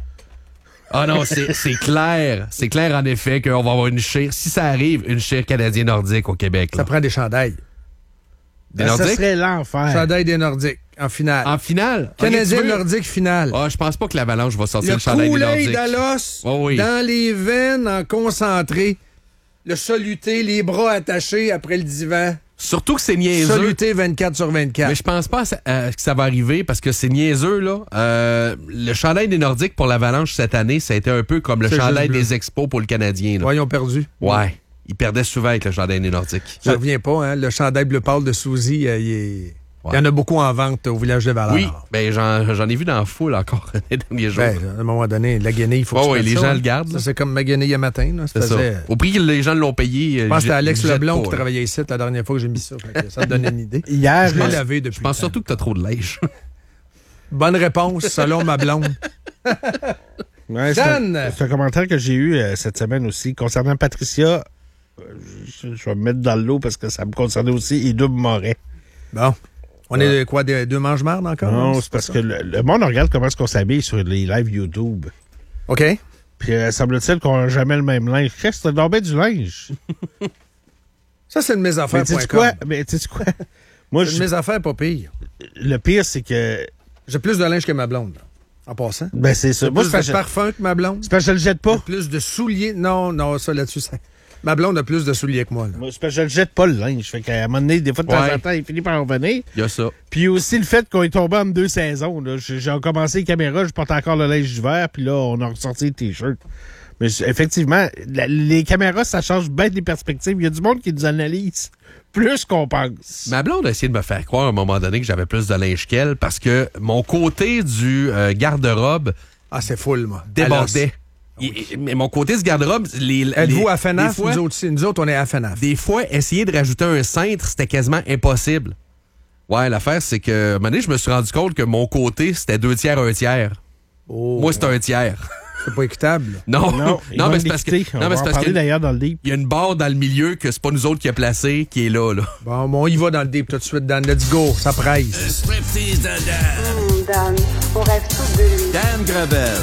Ah non, c'est, c'est clair. C'est clair, en effet, qu'on va avoir une chire. Si ça arrive, une chire canadien-nordique au Québec. Ça Là. prend des chandails. Des Ben, ça Nordiques? serait l'enfer. Chandail des Nordiques, en finale. En finale? Canadien Ok, tu veux? nordique finale. Ah, je pense pas que l'Avalanche va sortir le, Le chandail des Kool-Aid Nordiques. à l'os, Oh oui. dans les veines, en concentré. Le soluté, les bras attachés après le divan. Surtout que c'est niaiseux. Soluté vingt-quatre sur vingt-quatre. Mais je pense pas à ça- à que ça va arriver parce que c'est niaiseux, là. Euh, le chandail des Nordiques pour l'Avalanche cette année, ça a été un peu comme le C'est chandail juste bleu. des Expos pour le Canadien. Là. Ouais, ils ont perdu. Ouais. Ils perdaient souvent avec le chandail des Nordiques. Ça revient pas, hein? Le chandail bleu pâle de Suzy, euh, il, est- Ouais. il y en a beaucoup en vente au village de Valeur. Oui, ben j'en, j'en ai vu dans la foule encore les derniers jours. Ben, à un moment donné, la guenille, il faut Ouais, que tu ouais, fasses les ça, gens hein. le gardent, Ça, là. c'est comme ma guenille à matin. Là. Ça C'est ça. faisait- Au prix que les gens l'ont payé. Je pense que c'était Alex Leblond qui travaillait. travaillait ici la dernière fois que j'ai mis ça. Fait que ça me donne une idée. Hier, Je l'ai je- lavé depuis. Je pense surtout que t'as trop de lèche. Bonne réponse, selon ma blonde. Ouais, c'est un- Dan! c'est un commentaire que j'ai eu euh, cette semaine aussi concernant Patricia. euh, Je, je vais me mettre dans le lot parce que ça me concernait aussi. Et Double Moret. Bon. On est quoi, des, deux mange-marde encore? Non, hein? c'est parce que le, le monde regarde comment est-ce qu'on s'habille sur les lives YouTube. OK. Puis euh, semble-t-il qu'on n'a jamais le même linge. Qu'est-ce que c'est donc bien du linge? Ça, c'est de mes affaires. Mais tu sais quoi? Mais tu sais quoi? Moi, C'est de je- mes affaires pas pire. le pire, c'est que... J'ai plus de linge que ma blonde, là, en passant. Ben, c'est ça. J'ai Moi, plus c'est de parce que- parfum que ma blonde. c'est parce que je le jette pas. Plus de souliers. Non, non, ça là-dessus, ça... Ma blonde a plus de souliers que moi. Là. Moi, c'est parce que je le jette pas, le linge. Fait qu'à un moment donné, des fois, de temps Ouais. en temps, il finit par en revenir. Il y a ça. Puis aussi le fait qu'on est tombé en deux saisons. Là. J'ai j'ai commencé les caméras, je porte encore le linge d'hiver, puis là, on a ressorti les t-shirts. Mais c'est- effectivement, la- les caméras, ça change bien des perspectives. Il y a du monde qui nous analyse plus qu'on pense. Ma blonde a essayé de me faire croire à un moment donné que j'avais plus de linge qu'elle parce que mon côté du euh, garde-robe Ah, c'est full, moi. débordait. Et- et- mais mon côté du garde-robe, les, Êtes-vous les- à FNAF? des fois, Nous autres, aussi. Nous autres, on est à FNAF. des fois, essayer de rajouter un cintre, c'était quasiment impossible. Ouais, l'affaire, c'est que, à un moment donné, je me suis rendu compte que mon côté, c'était deux tiers, un tiers. Oh, Moi, c'est un tiers. c'est pas équitable. Non, Non, il non, manque mais c'est parce que, d'équité. On non, va mais c'est en parce parler que d'ailleurs dans le livre. il y a une barre dans le milieu que c'est pas nous autres qui a placé, qui est là, là. Bon, bon, on y va dans le deep tout de suite, Dan. Let's go. Ça presse. Striptease de Dan. Hum, Dan, on rêve tous de lui. Dan Gravel.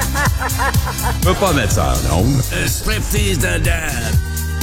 Je peux pas mettre ça en ondes. Striptease de Dan.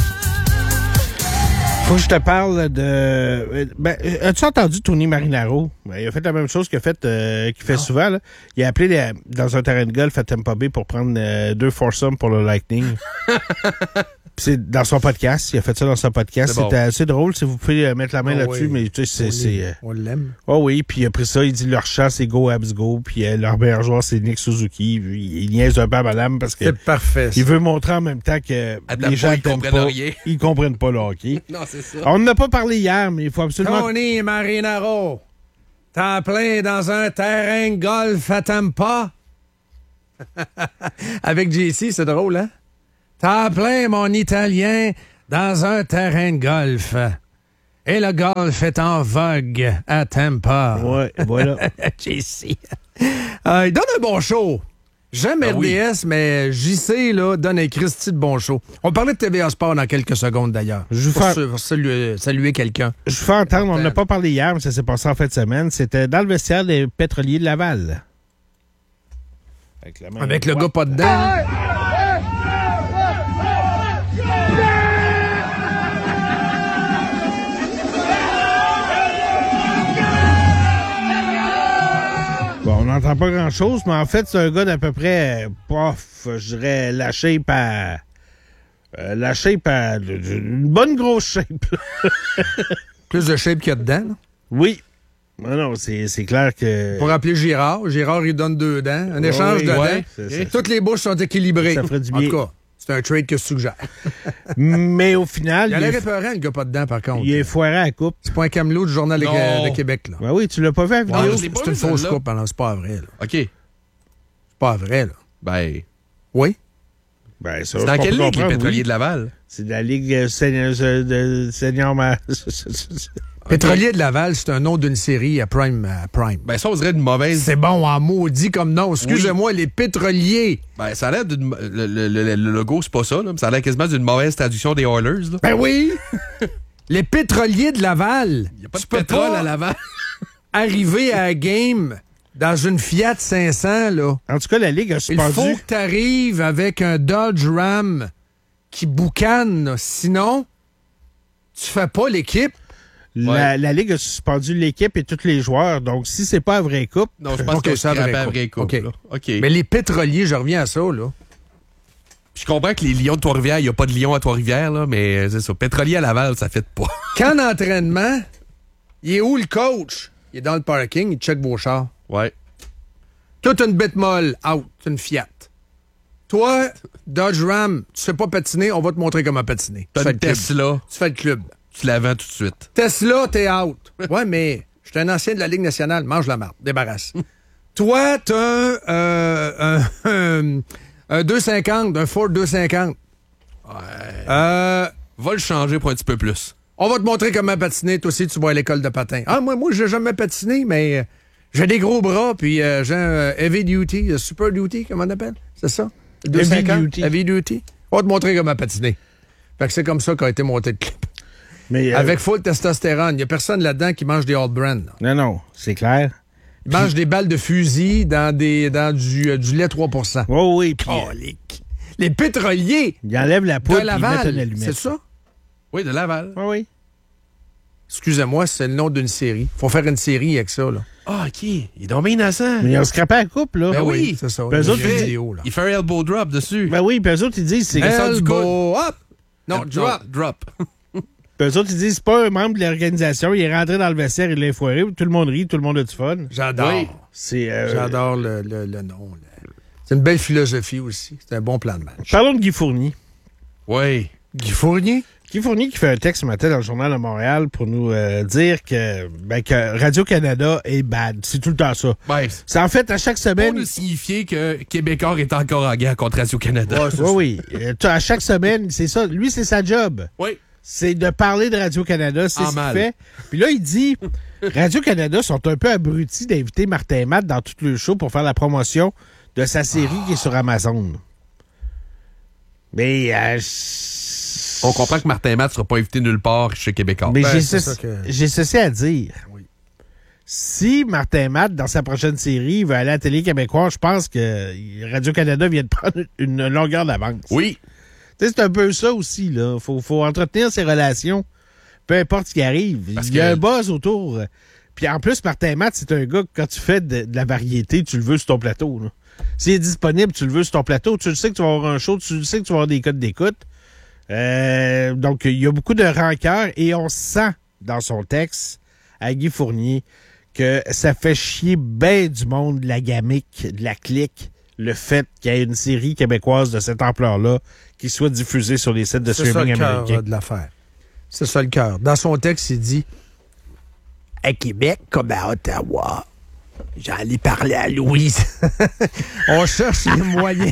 Faut que je te parle de... Ben, as-tu entendu Tony Marinaro? Ben, il a fait la même chose qu'il a fait, euh, qu'il fait souvent. Là. Il a appelé les- dans un terrain de golf à Tampa Bay pour prendre euh, deux foursomes pour le Lightning. Puis c'est dans son podcast. Il a fait ça dans son podcast. C'est bon. C'était assez drôle si vous pouvez euh, mettre la main Ah là-dessus, oui. mais tu sais, c'est... c'est, euh, On l'aime. Oh oui, puis après ça, il dit leur chant, c'est Go Abs Go, puis euh, leur meilleur joueur, c'est Nick Suzuki. Il, il niaise un peu à madame parce que C'est parfait. ça. il veut montrer en même temps que Attends les gens pas, ils t'aiment comprennent pas. rien. Ils comprennent pas le hockey. Non, c'est ça. On n'a pas parlé hier, mais il faut absolument... Tony Marinaro, t'en plein dans un terrain de golf à Tampa. Avec J C, c'est drôle, hein? T'en plein, mon Italien, dans un terrain de golf. Et le golf est en vogue à Tampa. Ouais, voilà. J C. Euh, il donne un bon show. J'aime Ah R D S, mais J C là, donne un Christy de bon show. On parlait de T V A Sport dans quelques secondes, d'ailleurs. Je Pour fais- se- pour saluer, saluer quelqu'un. Je vous fais entendre, on n'a pas parlé hier, mais ça s'est passé en fin de semaine. C'était dans le vestiaire des pétroliers de Laval. Avec, la main Avec le droite. gars pas dedans. Bon, on n'entend pas grand-chose, mais en fait, c'est un gars d'à peu près, euh, pof, je dirais, la shape à... euh, la shape à... Une bonne grosse shape. Plus de shape qu'il y a dedans. là. Oui. Non, non, c'est, c'est clair que... Pour appeler Girard, Girard, il donne deux dents. Un Ouais, échange oui, de ouais, dents. c'est ça. Toutes les bouches sont équilibrées. Ça ferait du En bien. tout cas, c'est un trade que je suggère. Mais au final... Il a il l'air est- épeurant, le gars pas dedans, par contre. Il est foiré à la coupe. C'est pas un camelot du Journal de, Non. de Québec, là. Ben oui, tu l'as pas vu à la Ouais, vidéo? je l'ai pas c'est une vu, fausse celle-là. coupe, alors c'est pas vrai, là. OK. C'est pas vrai, là. Ben, Oui? Ben, ça, c'est je dans peux quelle ligue, les comprendre, pétroliers oui. de Laval? C'est de la Ligue euh, senior, euh, de senior ma- Pétrolier de Laval, c'est un nom d'une série à Prime. À Prime. Ben, ça, on dirait une mauvaise... C'est bon en maudit comme nom. Excusez-moi, les pétroliers. Ben, ça a l'air d'une... Le, le- le- le logo, c'est pas ça, là. Mais ça a l'air quasiment d'une mauvaise traduction des Oilers, là. Ben oui! Les pétroliers de Laval. Il n'y a pas Tu de peux pétrole pas à Laval. arriver à la game dans une Fiat cinq cents, là. En tout cas, la Ligue a Il suspendu... faut que tu arrives avec un Dodge Ram qui boucane, là. Sinon, tu fais pas l'équipe. La, Ouais. la Ligue a suspendu l'équipe et tous les joueurs. Donc, si c'est pas la vraie coupe... Non, je pense Ok, que c'est c'est la vraie la coupe. vraie coupe, OK. là. OK. Mais les pétroliers, je reviens à ça, là. Je comprends que les Lions de Trois-Rivières, il n'y a pas de Lions à Trois-Rivières, là, mais c'est ça. Pétrolier à Laval, ça fait pas. Quand l'entraînement, il est où le coach? Il est dans le parking, il check vos chars. Ouais. Toi, t'as une bête molle, out, c'est une Fiat. Toi, Dodge Ram, tu sais pas patiner, on va te montrer comment patiner. T'as Tu fais une le club. Tesla, Tu fais le club. tu la vends tout de suite. Tesla, t'es out. Ouais, mais je suis un ancien de la Ligue nationale. Mange la marde, débarrasse. Toi, t'as euh, un, un, un deux cent cinquante, un Ford deux cent cinquante. Ouais. Euh, Va le changer pour un petit peu plus. on va te montrer comment patiner. Toi aussi, tu vas à l'école de patin. Ah, moi, moi, j'ai jamais patiné, mais euh, j'ai des gros bras, puis euh, j'ai un euh, heavy duty, euh, super duty, comment on appelle? C'est ça? deux cent cinquante? duty. Heavy duty. On va te montrer comment patiner. Fait que c'est comme ça qu'a été monté le club. Mais, euh, Avec full testostérone. Il n'y a personne là-dedans qui mange des All Brand. là. Non, non, c'est clair. Ils mangent des balles de fusil dans, des, dans du, euh, du lait trois pour cent. Oui, oui. Puis, euh, Colique. Les pétroliers ils enlèvent la de poudre et ils mettent Laval, une allumette. c'est ça? Oui, de Laval. Oui, oui. Excusez-moi, c'est le nom d'une série. Faut faire une série avec ça, là. Ah, OK. Il est donc bien innocent. Mais ils ont scrappé la coupe, là. Ben oui. C'est ça. Ben, il y eux a autres, une ils- vidéo, là. Il fait un elbow drop dessus. Ben oui, puis eux autres, ils disent... C'est... sort du Elbow up! Non, Euh, drop. Drop. Puis eux autres, ils disent, c'est pas un membre de l'organisation, il est rentré dans le vestiaire, il l'a foiré, tout le monde rit, tout le monde a du fun. J'adore. Oui. C'est, euh, J'adore le, le, le nom. là. C'est une belle philosophie aussi. C'est un bon plan de match. Parlons de Guy Fournier. Oui. Guy Fournier? Guy Fournier qui fait un texte ce matin dans le Journal de Montréal pour nous euh, dire que, ben, que Radio-Canada est bad. C'est tout le temps ça. Ben, C'est en fait, à chaque pour semaine... nous signifier que Québécois est encore en guerre contre Radio-Canada. Oui, oui. Euh, tu- À chaque semaine, c'est ça. Lui, c'est sa job. Oui. C'est de parler de Radio-Canada. C'est En ce qu'il mal. fait. Puis là, il dit Radio-Canada sont un peu abrutis d'inviter Martin Matt dans tout le show pour faire la promotion de sa série qui est sur Amazon. Mais... euh, On comprend que Martin Matt ne sera pas invité nulle part chez Québécois. Mais Ben, j'ai, c'est ceci, ça que- j'ai ceci à dire. Si Martin Matt, dans sa prochaine série, veut aller à la télé québécoise, je pense que Radio-Canada vient de prendre une longueur d'avance. Oui. Tu sais, c'est un peu ça aussi, là. Faut, faut entretenir ses relations, peu importe ce qui arrive. Parce Il y a que- un buzz autour. Puis en plus, Martin Matt, c'est un gars que quand tu fais de, de la variété, tu le veux sur ton plateau. Là. S'il est disponible, tu le veux sur ton plateau. Tu le sais que tu vas avoir un show, tu le sais que tu vas avoir des codes d'écoute. Euh, donc, il y a beaucoup de rancœur et on sent dans son texte à Guy Fournier que ça fait chier bien du monde de la gamique, de la clique, le fait qu'il y ait une série québécoise de cette ampleur-là qui soit diffusée sur les sites de C'est ça streaming le cœur américains. euh, de l'affaire. C'est ça le cœur. Dans son texte, il dit à Québec comme à Ottawa, j'allais parler à Louise. On cherche les moyens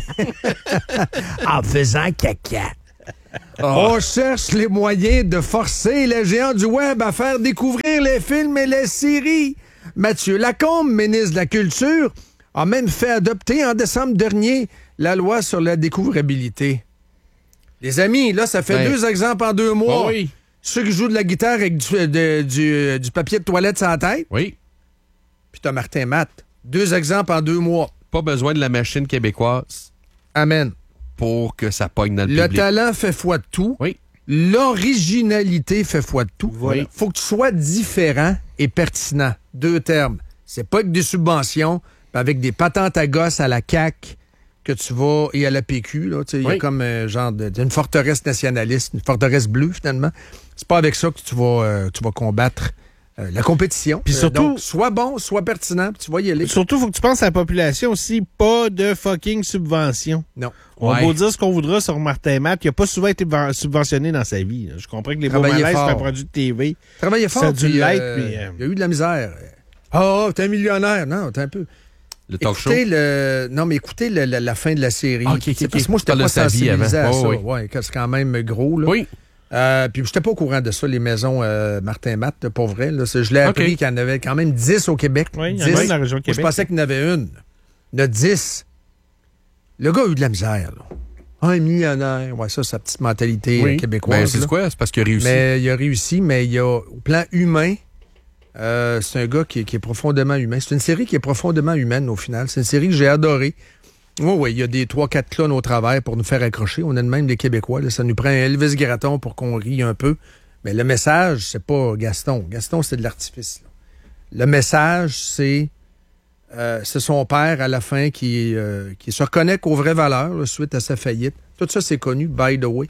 en faisant caca. On cherche les moyens de forcer les géants du web à faire découvrir les films et les séries. Mathieu Lacombe, ministre de la Culture, a même fait adopter en décembre dernier la loi sur la découvrabilité. Les amis, là, ça fait Ben. deux exemples en deux mois. Ah oui. Ceux qui jouent de la guitare avec du, de- du, du papier de toilette sur la tête, Oui. puis t'as Martin Matt. Deux exemples en deux mois. Pas besoin de la machine québécoise Amen. pour que ça pogne dans le, Le public. talent fait foi de tout. Oui. L'originalité fait foi de tout. Voilà. Faut que tu sois différent et pertinent. Deux termes. C'est pas que des subventions, mais avec des patentes à gosse à la C A Q que tu vas, et à la P Q, là, tu sais, il y a Oui. comme euh, genre de, une forteresse nationaliste, une forteresse bleue finalement. C'est pas avec ça que tu vas, euh, tu vas combattre euh, la compétition. Puis surtout, euh, donc, soit bon, soit pertinent, puis tu vas y aller. Surtout, il faut que tu penses à la population aussi, pas de fucking subvention. Non. On Ouais. va dire ce qu'on voudra sur Martin Matt, qui n'a pas souvent été van- subventionné dans sa vie. Je comprends que les beaux Travaillez malaises, fort. c'est un produit de T V. Travaillez fort. Ça a dû puis, l'être, euh, mais... euh, il y a eu de la misère. Ah, oh, t'es un millionnaire. Non, t'es un peu... Le talk écoutez show. Le... Non, mais écoutez le- la, la fin de la série. Ah, ok, ok, C'est parce ok. que moi, j'étais Parle pas de sa vie sensibilisé à avant. ça. Oh, oui. Ouais, c'est quand même gros. Là. Oui. Euh, puis j'étais pas au courant de ça, les maisons euh, Martin Matt, là, pour vrai. Là. C'est- Je l'ai appris Ok. qu'il y en avait quand même dix au Québec. Oui, il y en dix. a une dans la région de Moi, je Québec. pensais qu'il y en avait une. Il y en a dix. Le gars a eu de la misère. Là. Un millionnaire. Ouais, ça, c'est sa petite mentalité Oui. euh, québécoise. Ben, c'est là. quoi? C'est parce qu'il a réussi. Mais il a réussi, mais il a, au plan humain, euh, c'est un gars qui, est- qui est profondément humain. C'est une série qui est profondément humaine, au final. C'est une série que j'ai adorée. Oui, oui, il y a des trois quatre clones au travers pour nous faire accrocher. On a de même les Québécois. Là. Ça nous prend un Elvis Gratton pour qu'on rie un peu. Mais le message, c'est pas Gaston. Gaston, c'est de l'artifice. là. Le message, c'est euh, c'est son père, à la fin, qui, euh, qui se reconnaît qu'aux vraies valeurs, là, suite à sa faillite. Tout ça, c'est connu, by the way.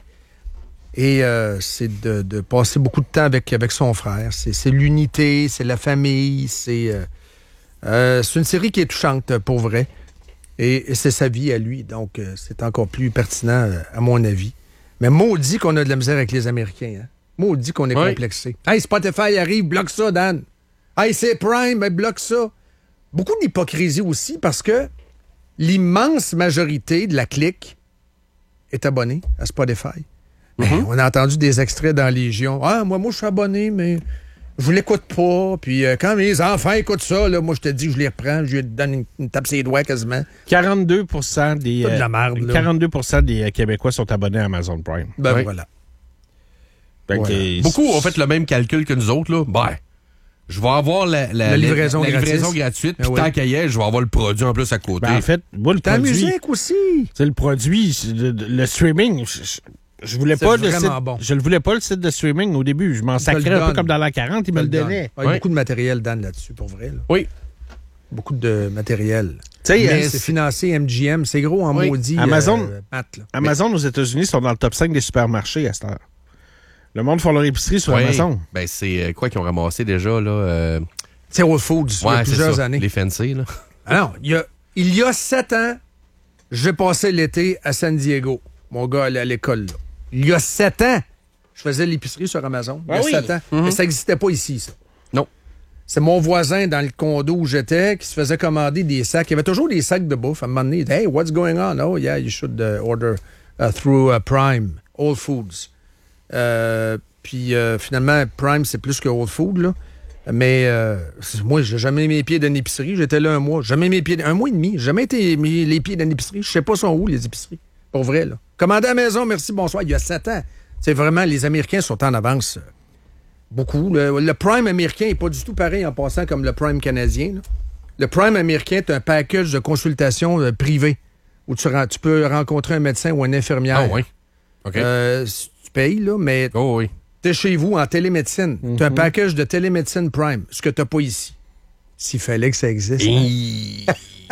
Et euh, c'est de, de passer beaucoup de temps avec, avec son frère. C'est, c'est l'unité, c'est la famille, c'est... euh, euh, c'est une série qui est touchante, pour vrai. Et, et c'est sa vie à lui, donc euh, c'est encore plus pertinent, euh, à mon avis. Mais maudit qu'on a de la misère avec les Américains. Hein? Maudit qu'on est Oui. complexé. Hey, Spotify arrive, bloque ça, Dan. Hey, c'est Prime, ben, bloque ça. Beaucoup d'hypocrisie aussi, parce que l'immense majorité de la clique est abonnée à Spotify. Mais on a entendu des extraits dans Légion. Ah, moi, moi, je suis abonné, mais je vous l'écoute pas. Puis euh, quand mes enfants écoutent ça, là, moi, je te dis, je les reprends, je lui donne une, une tape sur les doigts quasiment. quarante-deux pour cent des, Pas de la euh, merde, là. quarante-deux pour cent des euh, Québécois sont abonnés à Amazon Prime. Ben Oui. voilà. Fait que, Voilà. euh, Beaucoup ont fait le même calcul que nous autres. Là. Ben, je vais avoir la, la, La livraison la, la gratis. livraison gratuite. Puis Ah oui. tant qu'à y être, je vais avoir le produit en plus à côté. Ben, en fait, moi, le Ta produit... musique aussi. C'est le produit, c'est le, le streaming. Je, je- je voulais C'est pas le vraiment site, bon. je le voulais pas le site de streaming au début. Je m'en te le sacrais un peu donne. comme dans l'an quarante, il me le donnait. Il y a Ouais. beaucoup de matériel, Dan, là-dessus, pour vrai. là. Oui. Beaucoup de matériel. Tu sais, Mais euh, c'est financé M G M. C'est gros en Oui. maudit. Amazon- euh, Matt, là. Amazon aux États-Unis sont dans le top cinq des supermarchés à cette heure. Le monde font leur épicerie sur Ouais. Amazon. Ben, c'est euh, quoi qu'ils ont ramassé déjà, là? Euh... C'est Whole Foods, il y a Ouais, c'est plusieurs ça. années. Les fancy, là. Alors, il y a, il y a sept ans, j'ai passé l'été à San Diego. Mon gars allait à l'école, là. Il y a sept ans, je faisais l'épicerie sur Amazon. Il y a Ah oui. sept ans. Mais ça n'existait pas ici, ça. Non. C'est mon voisin dans le condo où j'étais qui se faisait commander des sacs. Il y avait toujours des sacs de bouffe. À un moment donné, il dit, hey, what's going on? Oh, yeah, you should uh, order uh, through uh, Prime, Whole Foods. Euh, puis euh, finalement, Prime, c'est plus que Whole Foods, là. Mais euh, c'est- moi, j'ai jamais mis les pieds dans une épicerie. J'étais là un mois. Jamais mis les pieds, un mois et demi. J'ai jamais été mis les pieds dans une épicerie. Je sais pas sont où, les épiceries. Pour vrai, là. Commander à la maison, merci, bonsoir. Il y a sept ans. C'est vraiment, les Américains sont en avance. euh, Beaucoup. Le, le Prime américain n'est pas du tout pareil en passant comme le Prime canadien. là. Le Prime américain est un package de consultation euh, privée où tu, ren- tu peux rencontrer un médecin ou une infirmière. Ah, oui. OK. Euh, tu payes, là, mais Oh, oui. t'es chez vous en télémédecine. Mhm. T'as un package de télémédecine Prime, ce que t'as pas ici. S'il fallait que ça existe. hein.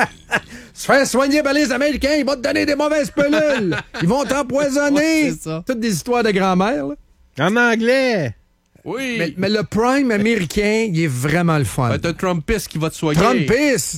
Se faire soigner par les Américains, ils vont te donner des mauvaises pelules. Ils vont t'empoisonner. Ouais, c'est ça. Toutes des histoires de grand-mère, là. En anglais. Oui. Mais, mais le Prime américain, il est vraiment le fun. Ben, t'as un Trumpiste qui va te soigner. Trumpiste!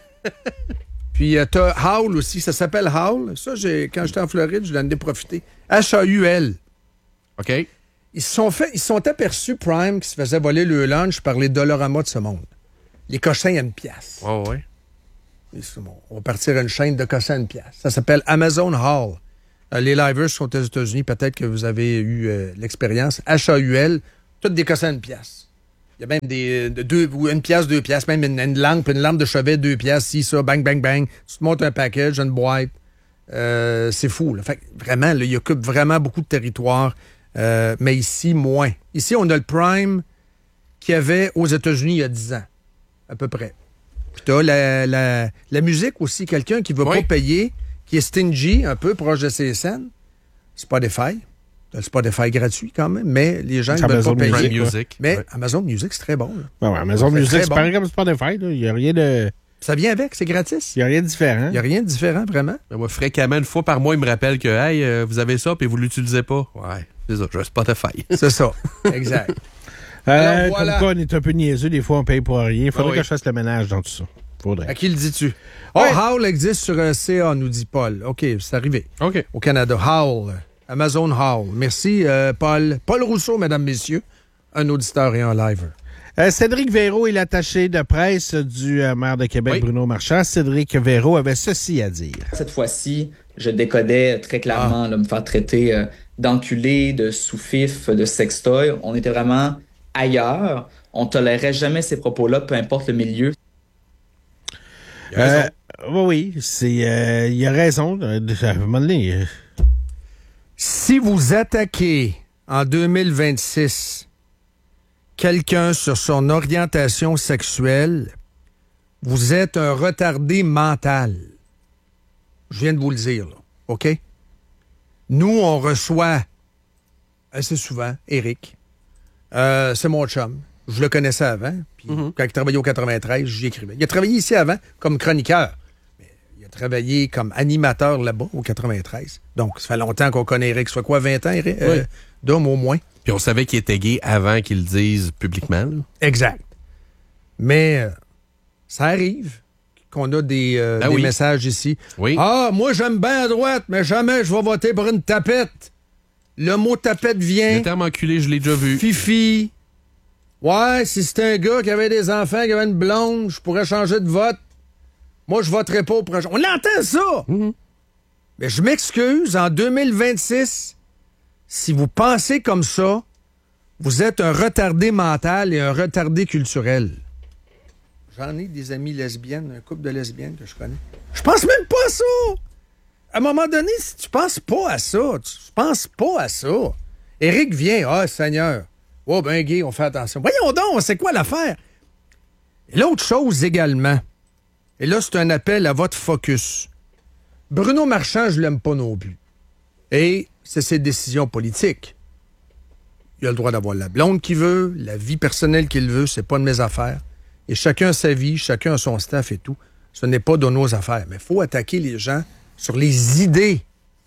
Puis euh, t'as Howl aussi, ça s'appelle Howl. Ça, j'ai, quand j'étais en Floride, je l'en ai profité. H A U L. OK. Ils se sont fait, ils se sont aperçus, Prime, qui se faisait voler le lunch par les Dollarama de ce monde. Les cochins à une pièce. Oh, ouais. On va partir à une chaîne de cochins à une pièce. Ça s'appelle Amazon Hall. Euh, les livers sont aux États-Unis. Peut-être que vous avez eu euh, l'expérience. H A U L, toutes des cochins à une pièce. Il y a même des de deux, ou une pièce, deux pièces, même une, une lampe, une lampe de chevet, deux pièces, si, ça, bang, bang, bang. Tu te montes un package, une boîte. Euh, c'est fou. Là. Fait que vraiment, là, il occupe vraiment beaucoup de territoire. Euh, mais ici, moins. Ici, on a le Prime qu'il y avait aux États-Unis il y a dix ans, à peu près. Puis t'as la, la, la musique aussi, quelqu'un qui ne veut Oui. pas payer, qui est stingy, un peu proche de ses scènes. Spotify. T'as le Spotify gratuit quand même, mais les gens ne veulent Amazon pas payer. Prime Music, Music. Mais Ouais. Amazon Music, c'est très bon. là. Ben ouais, Amazon C'est Music, très c'est bon. pareil comme Spotify. là. Il n'y a rien de. Ça vient avec, c'est gratis. Il n'y a rien de différent. Il n'y a rien de différent, vraiment. Ben, moi, fréquemment, une fois par mois, il me rappelle que, hey, euh, vous avez ça, puis vous l'utilisez pas. Ouais, c'est ça, j'ai un Spotify. C'est ça. Exact. Euh, Alors, voilà. Comme quoi, on est un peu niaiseux. Des fois, on paye pour rien. Il faudrait Ah oui. que je fasse le ménage dans tout ça. Faudrait. À qui le dis-tu? Oh, Ouais. Howl existe sur euh, C A, nous dit Paul. OK, c'est arrivé. OK. Au Canada. Howl. Amazon Howl. Merci, euh, Paul. Paul Rousseau, mesdames, messieurs. Un auditeur et un live. Euh, Cédric Véro est l'attaché de presse du euh, maire de Québec, Oui. Bruno Marchand. Cédric Véro avait ceci à dire. Cette fois-ci, je décodais très clairement là, me faire traiter euh, d'enculé, de sous-fif, de sextoy. On était vraiment ailleurs. On tolérait jamais ces propos-là, peu importe le milieu. Il a raison. Euh, oui, oui, c'est, euh, il a raison. Euh, À un moment donné, euh, Si vous attaquez en deux mille vingt-six quelqu'un sur son orientation sexuelle, vous êtes un retardé mental. Je viens de vous le dire, là. OK? Nous, on reçoit assez souvent Éric. Euh, c'est mon chum. Je le connaissais avant. Puis quand il travaillait au quatre-vingt-treize, j'y écrivais. Il a travaillé ici avant comme chroniqueur. Mais il a travaillé comme animateur là-bas au quatre-vingt-treize. Donc, ça fait longtemps qu'on connaît Éric. Ça fait quoi, vingt ans, Éric? Oui. Euh, d'homme au moins. Puis on savait qu'il était gay avant qu'il le dise publiquement. Là. Exact. Mais euh, ça arrive qu'on a des, euh, Ben des oui. messages ici. Oui. Ah, moi, j'aime bien à droite, mais jamais je vais voter pour une tapette. Le mot tapette vient. Le terme enculé, je l'ai déjà vu. Fifi. Ouais, si c'était un gars qui avait des enfants, qui avait une blonde, je pourrais changer de vote. Moi, je voterais pas au prochain. On entend ça! Mm-hmm. Mais je m'excuse, en deux mille vingt-six, si vous pensez comme ça, vous êtes un retardé mental et un retardé culturel. J'en ai des amies lesbiennes, un couple de lesbiennes que je connais. Je pense même pas à ça! À un moment donné, si tu penses pas à ça, tu penses pas à ça. Éric vient, ah, Seigneur. Oh, ben, gay, on fait attention. Voyons donc, c'est quoi l'affaire? Et l'autre chose également, et là, c'est un appel à votre focus. Bruno Marchand, je l'aime pas non plus. Et c'est ses décisions politiques. Il a le droit d'avoir la blonde qu'il veut, la vie personnelle qu'il veut, c'est pas de mes affaires. Et chacun a sa vie, chacun a son staff et tout. Ce n'est pas de nos affaires. Mais il faut attaquer les gens sur les idées.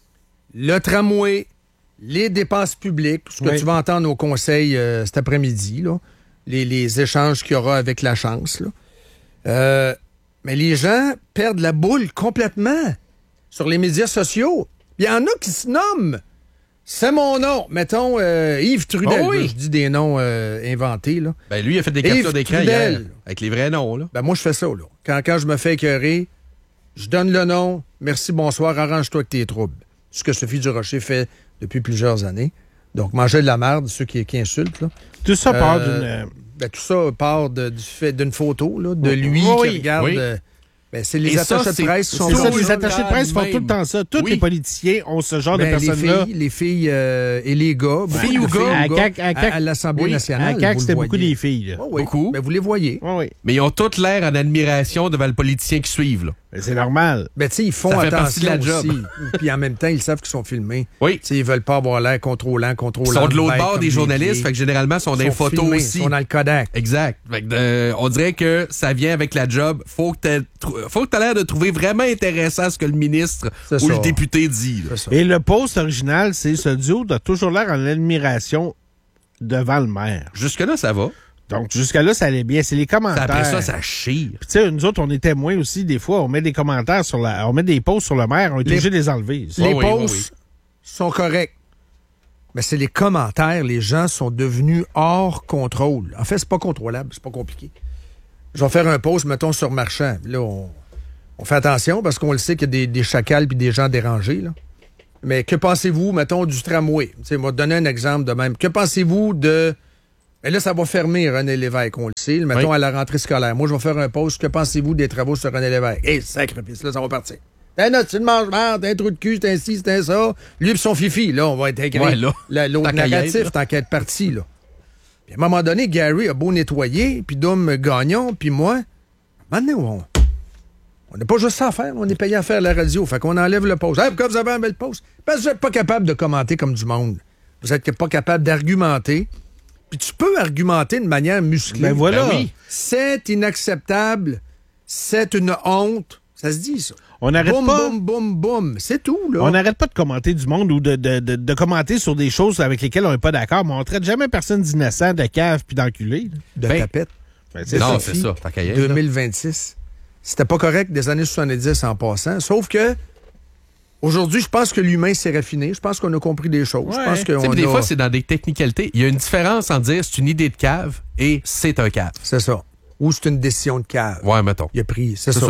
Le tramway, les dépenses publiques, ce que Oui. tu vas entendre au conseil euh, cet après-midi, là, les, les échanges qu'il y aura avec la chance. Là. Euh, mais les gens perdent la boule complètement sur les médias sociaux. Il y en a qui se nomment. C'est mon nom. Mettons euh, Yves Trudel. Oh oui. Là, je dis des noms euh, inventés. Là. Ben lui, il a fait des Yves captures d'écran Trudel. hier, avec les vrais noms. Là. Ben moi, je fais ça. Là. Quand, quand je me fais écœurer, je donne le nom. Merci, bonsoir, arrange-toi avec tes troubles. Ce que Sophie Durocher fait depuis plusieurs années. Donc, manger de la merde, ceux qui, qui insultent. Là. tout ça part Euh, d'une. euh, Ben, tout ça part de- du fait d'une photo là, de lui Oui, qui regarde. oui. euh, ben, c'est les Et ça, attachés c'est- de presse qui sont C'est ça, comme les ça. attachés de presse font même. tout le temps ça. Tous Oui. les politiciens ont ce genre Ben, de les personnes-là. filles, les filles euh, et les gars. beaucoup Filles de ou gars? À ou CAQ, à à, CAQ. à l'Assemblée Oui, nationale. à CAQ, vous c'était le beaucoup voyez. des filles. là. Oui, oui. Beaucoup. Ben, vous les voyez. Oui, oui. Mais ils ont toutes l'air en admiration devant le politicien qui suivent. Là. Ben, c'est normal. Ben, tu sais, ils font Ça fait attention partie de la job. aussi. Puis en même temps, ils savent qu'ils sont filmés. Oui. Tu sais, ils veulent pas avoir l'air contrôlant, contrôlant. Ils sont de l'autre bête bord comme des journalistes, pieds. fait que généralement, ils sont dans Ils les sont photos filmés, aussi. Ils sont dans le Kodak. Exact. Fait que, euh, on dirait que ça vient avec la job. Faut que t'aies trou- faut que t'aies l'air de trouver vraiment intéressant ce que le ministre C'est ou ça. le député dit. là. C'est ça. Et le post original, c'est ce duo a toujours l'air en admiration devant le maire. Jusque-là, ça va. Donc, jusqu'à-là, ça allait bien. C'est les commentaires. Après ça, ça chire. Puis, tu sais, nous autres, on est témoins aussi. Des fois, on met des commentaires sur la. On met des posts sur le maire. On est Les- obligé de les enlever. ça. Les oui, oui, posts sont corrects. Mais c'est les commentaires. Les gens sont devenus hors contrôle. En fait, c'est pas contrôlable. C'est pas compliqué. Je vais faire un post, mettons, sur Marchand. Là, on, on fait attention parce qu'on le sait qu'il y a des, des chacals puis des gens dérangés. Là. Mais que pensez-vous, mettons, du tramway? Tu sais, moi, donner un exemple de même. Que pensez-vous de... Mais là, ça va fermer René Lévesque, on le sait. Mettons, Oui. à la rentrée scolaire. Moi, je vais faire un post. Que pensez-vous des travaux sur René Lévesque? Hé, hey, sacrifice, là, ça va partir. T'as une tu manges merde, t'as un trou de cul, c'est un ci, c'est un ça. Lui pis son fifi, là, on va être écrit. Ouais, là. La- L'autre Tant qu'à y narratif, être, là. tant qu'à être parti, là. Puis à un moment donné, Gary a beau nettoyer, puis Dom Gagnon, puis moi, maintenant, on on n'a pas juste ça à faire, on est payé à faire la radio. Fait qu'on enlève le post. Hey, pourquoi vous avez enlevé le post? Parce que vous n'êtes pas capable de commenter comme du monde. Vous n'êtes pas capable d'argumenter. Puis tu peux argumenter de manière musclée. Ben voilà. Ben oui. C'est inacceptable. C'est une honte. Ça se dit, ça. On n'arrête boum, pas. Boum, boum, boum. C'est tout, là. On n'arrête pas de commenter du monde ou de, de, de, de commenter sur des choses avec lesquelles on n'est pas d'accord, mais on ne traite jamais personne d'innocent, de cave puis d'enculé. De Ben, tapette. Ben, c'est non, ça. c'est ça. Tant qu'à y être, deux mille vingt-six. C'était pas correct des années soixante-dix en passant. Sauf que aujourd'hui, je pense que l'humain s'est raffiné. Je pense qu'on a compris des choses. Je Ouais. pense Tu sais, qu'on des a... fois, c'est dans des technicalités. Il y a une différence en dire c'est une idée de cave et c'est un cave. C'est ça. Ou c'est une décision de cave. Ouais, mettons. Il a pris. C'est C'est ça. ça.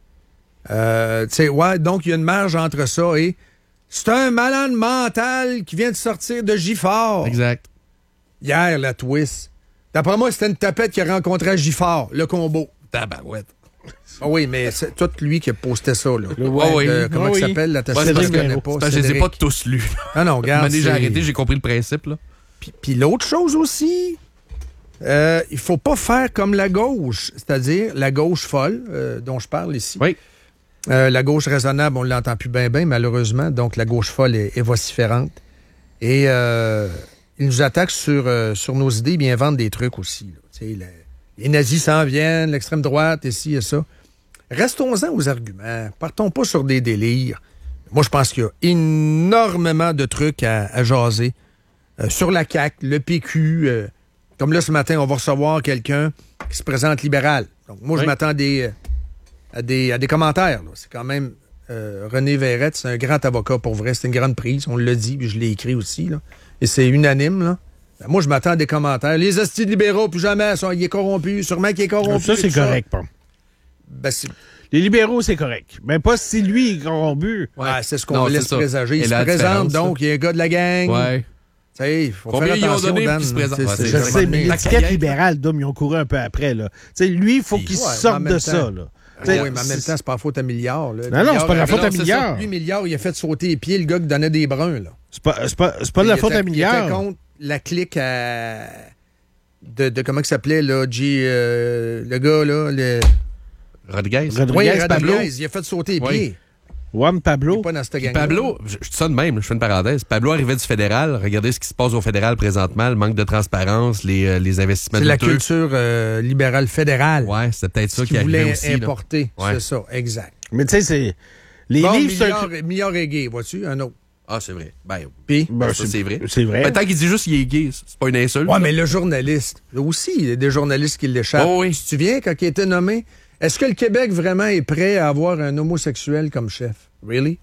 Euh, tu sais, ouais, donc il y a une marge entre ça et c'est un malade mental qui vient de sortir de Gifford. Exact. Hier, la twist. D'après moi, c'était une tapette qui a rencontré Gifford, le combo. Tabarouette. Ah oui, mais c'est tout lui qui a posté ça, là. Le- ouais, oui. Euh, comment Ouais, il oui. s'appelle, l'attaché? Ouais, c'est parce je que- connais c'est pas. parce que je les ai Cédric. pas tous lus. Ah non, regarde. J'ai c'est- arrêté, j'ai compris le principe, là. Puis, puis l'autre chose aussi, euh, il faut pas faire comme la gauche, c'est-à-dire la gauche folle, euh, dont je parle ici. Oui. Euh, la gauche raisonnable, on l'entend plus bien, bien, malheureusement. Donc, la gauche folle est, est vociférante. Et euh, ils nous attaquent sur, euh, sur nos idées, bien vendre des trucs aussi. Là. Tu sais, la- les nazis s'en viennent, l'extrême droite, ici et ça. Restons-en aux arguments. Partons pas sur des délires. Moi, je pense qu'il y a énormément de trucs à, à jaser. Euh, sur la C A Q, le P Q. euh, comme là, ce matin, on va recevoir quelqu'un qui se présente libéral. Donc, moi, Oui. je m'attends à des, à des, à des commentaires. là. C'est quand même euh, René Verrette, c'est un grand avocat pour vrai. C'est une grande prise. On l'a dit, puis je l'ai écrit aussi. Là. Et c'est unanime. Là. Ben, moi, je m'attends à des commentaires. Les hosties de libéraux, plus jamais, ça, il est corrompu. Sûrement qu'il est corrompu. Ça, c'est tout ça. correct, pas. Ben, c'est... Les libéraux, c'est correct. Mais pas si lui est corrompu. Ouais, c'est ce qu'on Non, laisse c'est ça. présager. Il Et se la présente, différence, donc, il est un gars de la gang. Ouais. Tu sais, il faut Combien faire ils ont attention, donné Dan. pour qu'ils se présentent? C'est- Ouais, c'est- c'est Je c'est- sais, mais La l'étiquette carrière. libérale, Dom, ils ont couru un peu après. Là. Tu sais, lui, il faut qu'il Ouais, mais en sorte même de temps- ça. Là. Oui, Tu sais, mais en même temps, c'est pas la faute à Milliard. Là. Non, non, c'est pas la Milliard, faute à non, c'est ça. Milliard. Lui, Milliard, il a fait sauter les pieds le gars qui donnait des bruns. Là. C'est pas, c'est pas, c'est pas de la Il faute était- à Milliard. Il était contre la clique à... de, de comment il s'appelait, là, G... euh, le gars, là, le... Rodriguez. Rodriguez, oui, Pablo. Rodriguez, il a fait sauter les Oui. pieds. Juan Il est Pablo. pas dans cette Puis gang. Pablo, je, je dis ça de même, je fais une parenthèse. Pablo arrivait du fédéral. Regardez ce qui se passe au fédéral présentement, le manque de transparence, les, euh, les investissements C'est la douteux. culture euh, libérale fédérale Ouais, c'est peut-être ça qui qui arrivait voulait aussi. là. importer. Ouais. C'est ça, exact. Mais tu sais, c'est. Les Bon, livres, c'est Milliard, un- Milliard est gay, vois-tu, un autre. Ah, c'est vrai. Ben, Puis, Ben, ça, c'est vrai. C'est vrai. Ben, tant qu'il dit juste qu'il est gay, c'est pas une insulte. ouais, là. mais le journaliste, là aussi, il y a des journalistes qui l'échappent. Oh oui. Tu te souviens, quand il était nommé, est-ce que le Québec vraiment est prêt à avoir un homosexuel comme chef? Really?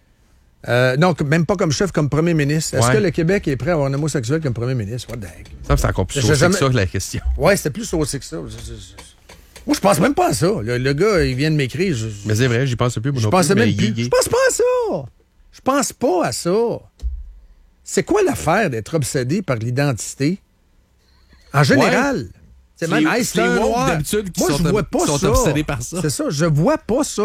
Euh, non, même pas comme chef, comme premier ministre. Est-ce Ouais. que le Québec est prêt à avoir un homosexuel comme premier ministre? What the heck? Ça, c'est encore plus J'ai saucé jamais- que ça, la question. Ouais, c'était plus saucé que ça. Je- je- je- Moi, je pense même pas à ça. Le, le gars, il vient de m'écrire. Je, Mais c'est vrai, j'y pense plus. moi je non pensais plus, même mais il est plus. gay. Je pense pas à ça. Je pense pas à ça. C'est quoi l'affaire d'être obsédé par l'identité? En général. C'est C'est même, les- hey, c'est c'est les un woke noir. d'habitude qui Moi, sont je vois ob- pas qui sont ça. obsédés par ça. C'est ça, je vois pas ça.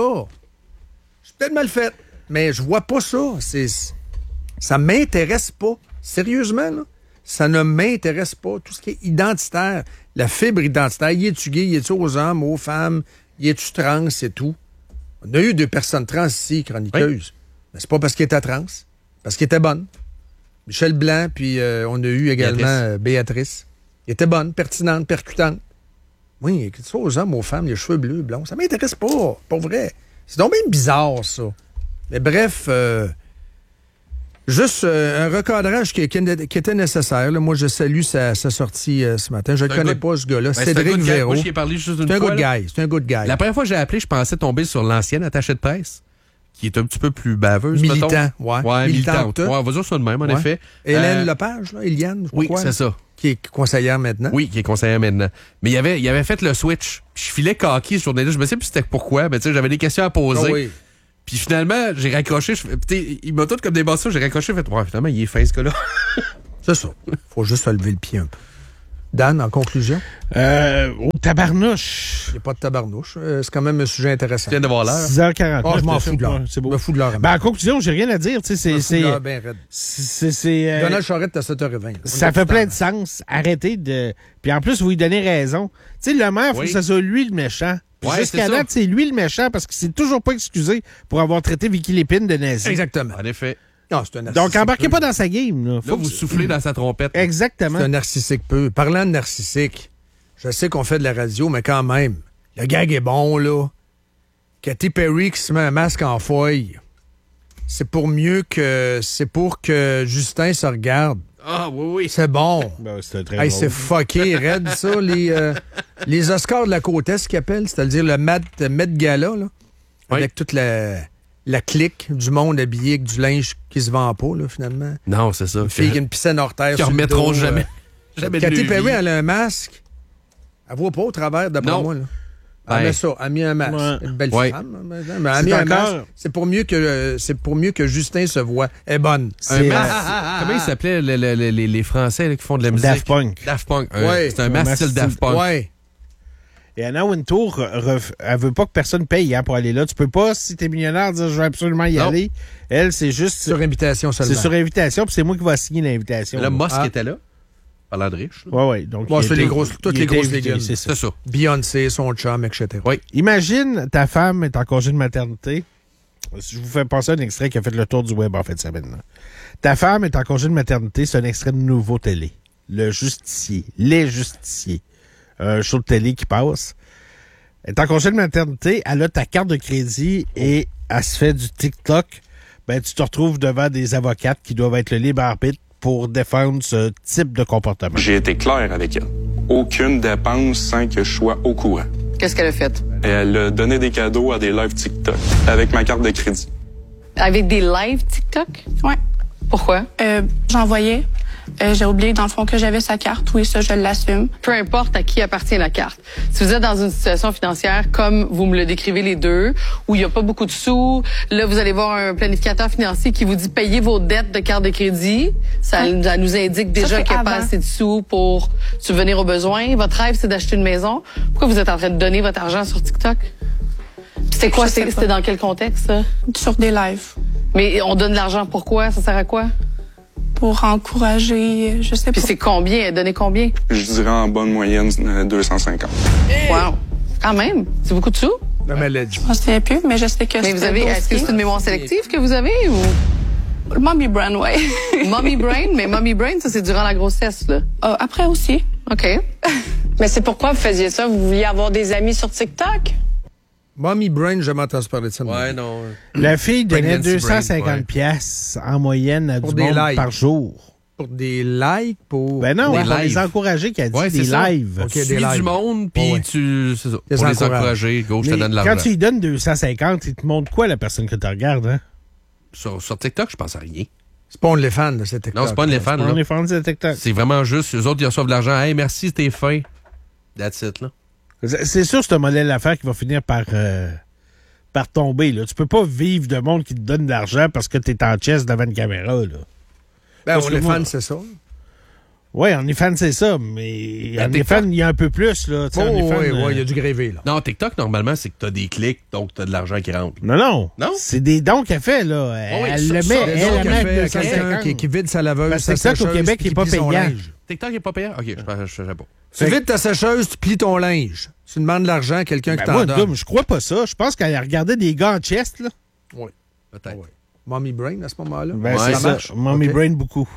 Je suis peut-être mal fait, mais je vois pas ça. C'est, ça m'intéresse pas. Sérieusement, là, ça ne m'intéresse pas. Tout ce qui est identitaire, la fibre identitaire, y es-tu gay, y es-tu aux hommes, aux femmes, y es-tu trans, c'est tout. On a eu deux personnes trans ici, chroniqueuses. Mais c'est pas parce qu'elles étaient trans, parce qu'elles étaient bonnes. Michel Blanc, puis euh, on a eu également Béatrice. euh, Béatrice. Elle était bonne, pertinente, percutante. Oui, que ce soit aux hommes, aux femmes, les cheveux bleus, blonds, ça m'intéresse pas, pour vrai. C'est donc bien bizarre, ça. Mais bref, euh, juste euh, un recadrage qui, qui, qui était nécessaire. là. Moi, je salue sa, sa sortie euh, ce matin. Je ne C'est un connais good- pas, ce gars-là. Ben, c'est un Cédric good guy. Véro. Moi, j'y ai parlé juste une C'est un fois, good là. guy. C'est un good guy. La première fois que j'ai appelé, je pensais tomber sur l'ancienne attachée de presse, qui est un petit peu plus baveuse, Militant, mettons. ouais. Ouais, Militante. militante. Ouais, on va dire ça de même, en Ouais. effet. Hélène Euh, Lepage, là, Eliane, je sais pas Oui, quoi, c'est là, ça. qui est conseillère maintenant. Oui, qui est conseillère maintenant. Mais il avait, il avait fait le switch. Puis je filais coquille ce journée-là. Je me sais plus c'était pourquoi, mais tu sais, j'avais des questions à poser. Ah oui. Puis finalement, j'ai raccroché. Je fais- tu sais, il m'a tout comme débattu. J'ai raccroché. J'ai fait, ouais, finalement, il est fin, ce gars-là. C'est ça. Faut juste se lever le pied un peu. Dan, en conclusion? Euh, oh, tabarnouche. Il n'y a pas de tabarnouche. Euh, c'est quand même un sujet intéressant. Tu viens de voir l'heure. six heures quarante-neuf. Oh, je m'en là, fous de l'heure. ouais, C'est beau. Je me fous de l'heure. Ben, en conclusion, j'ai rien à dire. Tu sais, Je me c'est. fous de c'est- l'heure bien raide. c'est- c'est, euh, Donald Charette à sept heures vingt. Ça fait plein de sens. Arrêtez de. Puis en plus, vous lui donnez raison. Tu sais, le maire, il faut Oui. que ce soit lui le méchant. Puis Ouais, jusqu'à c'est ça. date, c'est lui le méchant parce qu'il s'est toujours pas excusé pour avoir traité Vicky Lépine de nazi. Exactement. En effet. Non, c'est un narcissique. Donc, embarquez pas dans sa game. Là. Là, Faut vous que- soufflez dans sa trompette. Exactement. C'est un narcissique peu. Parlant de narcissique, je sais qu'on fait de la radio, mais quand même, le gag est bon, là. Katy Perry qui se met un masque en feuille. C'est pour mieux que... C'est pour que Justin se regarde. Ah, oui, oui. C'est bon. Ben, c'est très hey, drôle. c'est fucké, raide, ça. Les, euh, les Oscars de la côte Est, qu'ils appellent, c'est-à-dire le Met, Met Gala, là, Oui. avec toute la, la clique du monde habillé avec du linge qui se vend pas, là, finalement. Non, c'est ça. Une fille qui a une piscine hors terre Qui sur le remettront dos, jamais. euh, Jamais de Katy leur Perry, vie. elle a un masque. Elle voit pas au travers, d'après Non. moi. Là. Ben. Elle met ça, elle a mis un masque. Ouais. Une belle Ouais. femme. Mais elle a C'est mis un encore- masque. C'est pour mieux que euh, c'est pour mieux que Justin se voit. Elle est bonne. Un C'est, masque. euh, Comment ils s'appelaient le- le- le- les, les Français là, qui font de la musique? Daft Punk. Daft Punk. Un- Ouais. c'est un Un masque masque style Daft style- Punk. Ouais. Et Anna Wintour, ref- elle veut pas que personne paye hein, pour aller là. Tu peux pas, si t'es millionnaire, dire je veux absolument y Non. aller. Elle, c'est juste... Sur invitation seulement. C'est sur invitation, puis c'est moi qui vais signer l'invitation. Le Musk Ah. était là. Parlant de riche. là. Ouais, ouais. Donc, Bon, il c'est était- les grosses- toutes il les était grosses invité, légumes. c'est ça. C'est ça. Beyoncé, son chum, et cetera. Oui. Imagine, ta femme est en congé de maternité. Je vous fais passer un extrait qui a fait le tour du web en fait de semaine. Là. Ta femme est en congé de maternité, c'est un extrait de Nouveau Télé. Le Justicier. Les Justiciers. Un show de télé qui passe. Elle est en congé de maternité, elle a ta carte de crédit et elle se fait du TikTok. Ben, tu te retrouves devant des avocates qui doivent être le libre arbitre pour défendre ce type de comportement. J'ai été clair avec elle. Aucune dépense sans que je sois au courant. Qu'est-ce qu'elle a fait? Elle a donné des cadeaux à des lives TikTok avec ma carte de crédit. Avec des lives TikTok? Ouais. Pourquoi? Euh, J'envoyais. Euh, j'ai oublié, dans le fond, que j'avais sa carte. Oui, ça, je l'assume. Peu importe à qui appartient la carte. Si vous êtes dans une situation financière comme vous me le décrivez les deux, où il n'y a pas beaucoup de sous, là, vous allez voir un planificateur financier qui vous dit payez vos dettes de carte de crédit. Ça, Ouais. ça nous indique déjà c'est qu'il n'y a pas avant. assez de sous pour subvenir aux besoins. Votre rêve, c'est d'acheter une maison. Pourquoi vous êtes en train de donner votre argent sur TikTok? C'était quoi? Je sais c'est- pas. C'était dans quel contexte, ça? Sur des lives. Mais on donne de l'argent pourquoi? Ça sert à quoi? Pour encourager, je sais Puis pas. c'est combien? Elle donnait combien? Je dirais en bonne moyenne euh, deux cent cinquante. Wow! Quand même! C'est beaucoup de sous? Non, mais elle a dit. Je m'en souviens plus, mais je sais que Mais c'est vous avez, est-ce que c'est une mémoire sélective que vous avez ou? Le Mommy Brand, ouais. Mommy brain, mais mommy brain, ça c'est durant la grossesse, là. Euh, après aussi. OK. Mais c'est pourquoi vous faisiez ça? Vous vouliez avoir des amis sur TikTok? Mommy Brain, j'ai jamais entendu parler de ça. Ouais, non. La fille donnait Pregnancy deux cent brain, cinquante ouais. piastres en moyenne à Pour du des monde likes. par jour. Pour des likes, pour... Ben non, Des pour lives. les encourager, qui a dit Ouais, des c'est ça. lives. Ok, Tu des suis lives. du monde, puis Ouais, ouais. tu. C'est ça. Les Pour les encourages. encourager, go, je te Mais donne de quand l'argent. tu lui donnes deux cent cinquante, il te montre quoi, la personne que tu regardes, hein? Sur, sur TikTok, je pense à rien. C'est pas OnlyFans, là, c'est TikTok. Non, c'est pas les fans, On là. est fans de TikTok. C'est vraiment juste, eux autres, ils reçoivent de l'argent. Hey, merci, t'es fin. That's it, là. C'est c'est sûr, c'est un modèle d'affaires qui va finir par, euh, par tomber, là. Tu peux pas vivre de monde qui te donne de l'argent parce que t'es en chest devant une caméra, là. Ben, Parce que moi- OnlyFans, c'est ça. Oui, OnlyFans, c'est ça, mais Ben, OnlyFans, il y a un peu plus, là. Tu sais, Oh, OnlyFans, oui, euh, oui, il y a du grévé, là. Non, TikTok, normalement, c'est que t'as des clics, donc t'as de l'argent qui rentre. Non, non. Non? C'est des dons qu'elle fait, là. Elle, Oh oui, elle ça, le ça, met, des elle, Donc, elle elle met fait deux cent quelqu'un cinquante. qui, qui vide sa laveuse, Ben, sa c'est ça qu'au sécheuse, Québec, puis il est pas plie son payant. linge. TikTok est pas payant? Ok, je pense- je sais pas. Tu vides ta sécheuse, tu plies ton linge. Tu demandes de l'argent à quelqu'un Ben, qui t'en moi, donne. Dom, je crois pas ça. Je pense qu'elle regardait des gars en chest, là. Oui. Peut-être. Oui. Mommy Brain, à ce moment-là. Ben, Ouais, c'est ça ça. marche. Mommy Ok. Brain, beaucoup.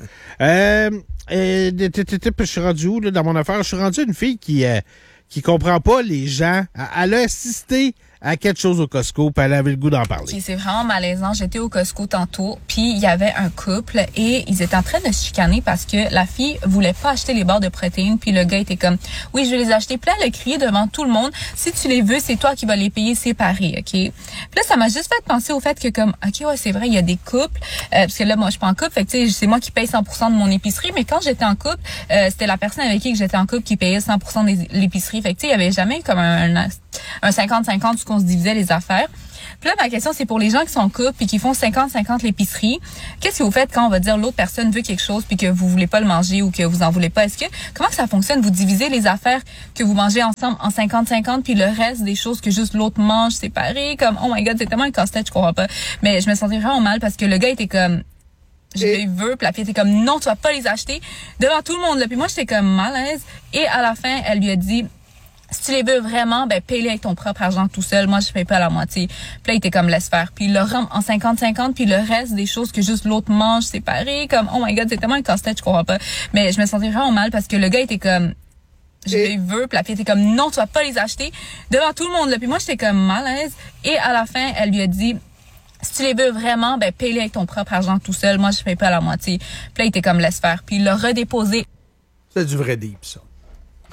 euh, euh, t- t- t- t- je suis rendu où, là, dans mon affaire? Je suis rendu une fille qui, euh, qui comprend pas les gens. Elle a assisté à quelque chose au Costco, puis elle avait le goût d'en parler. Okay, c'est vraiment malaisant. J'étais au Costco tantôt, puis il y avait un couple et ils étaient en train de se chicaner parce que la fille voulait pas acheter les barres de protéines, puis le gars était comme « Oui, je vais les acheter. » Puis là, elle a crié devant tout le monde « Si tu les veux, c'est toi qui vas les payer séparés, OK? » Puis là, ça m'a juste fait penser au fait que comme « OK, ouais, c'est vrai, il y a des couples, euh, parce que là, moi, je suis pas en couple, fait que tu sais, c'est moi qui paye cent pour cent de mon épicerie, mais quand j'étais en couple, euh, c'était la personne avec qui que j'étais en couple qui payait cent pour cent de l'épicerie. Fait que tu sais, il y avait jamais comme un, un, un cinquante cinquante où on se divisait les affaires. Puis là, ma question, c'est pour les gens qui sont en couple puis qui font cinquante cinquante l'épicerie. Qu'est-ce que vous faites quand on va dire l'autre personne veut quelque chose puis que vous voulez pas le manger ou que vous en voulez pas? Est-ce que, comment que ça fonctionne? Vous divisez les affaires que vous mangez ensemble en cinquante cinquante puis le reste des choses que juste l'autre mange séparées? Comme, oh my god, c'est tellement un casse-tête, je comprends pas. Mais je me sentais vraiment mal parce que le gars était comme, je les veux, puis la fille était comme, non, tu vas pas les acheter devant tout le monde, là. Puis moi, j'étais comme mal à l'aise. Et à la fin, elle lui a dit, si tu les veux vraiment, ben paye-les avec ton propre argent tout seul. Moi, je paye pas à la moitié. Puis là, il était comme laisse faire. Puis il le rend en cinquante cinquante, puis le reste des choses que juste l'autre mange séparées. Comme, oh my god, c'est tellement un casse-tête, je comprends pas. Mais je me sentais vraiment mal parce que le gars était comme, je les veux. Puis la fille était comme, non, tu vas pas les acheter devant tout le monde. Là. Puis moi, j'étais comme mal à l'aise. Et à la fin, elle lui a dit, si tu les veux vraiment, ben paye-les avec ton propre argent tout seul. Moi, je paye pas à la moitié. Puis là, il était comme, laisse faire. Puis il l'a redéposé. C'est du vrai deep, ça.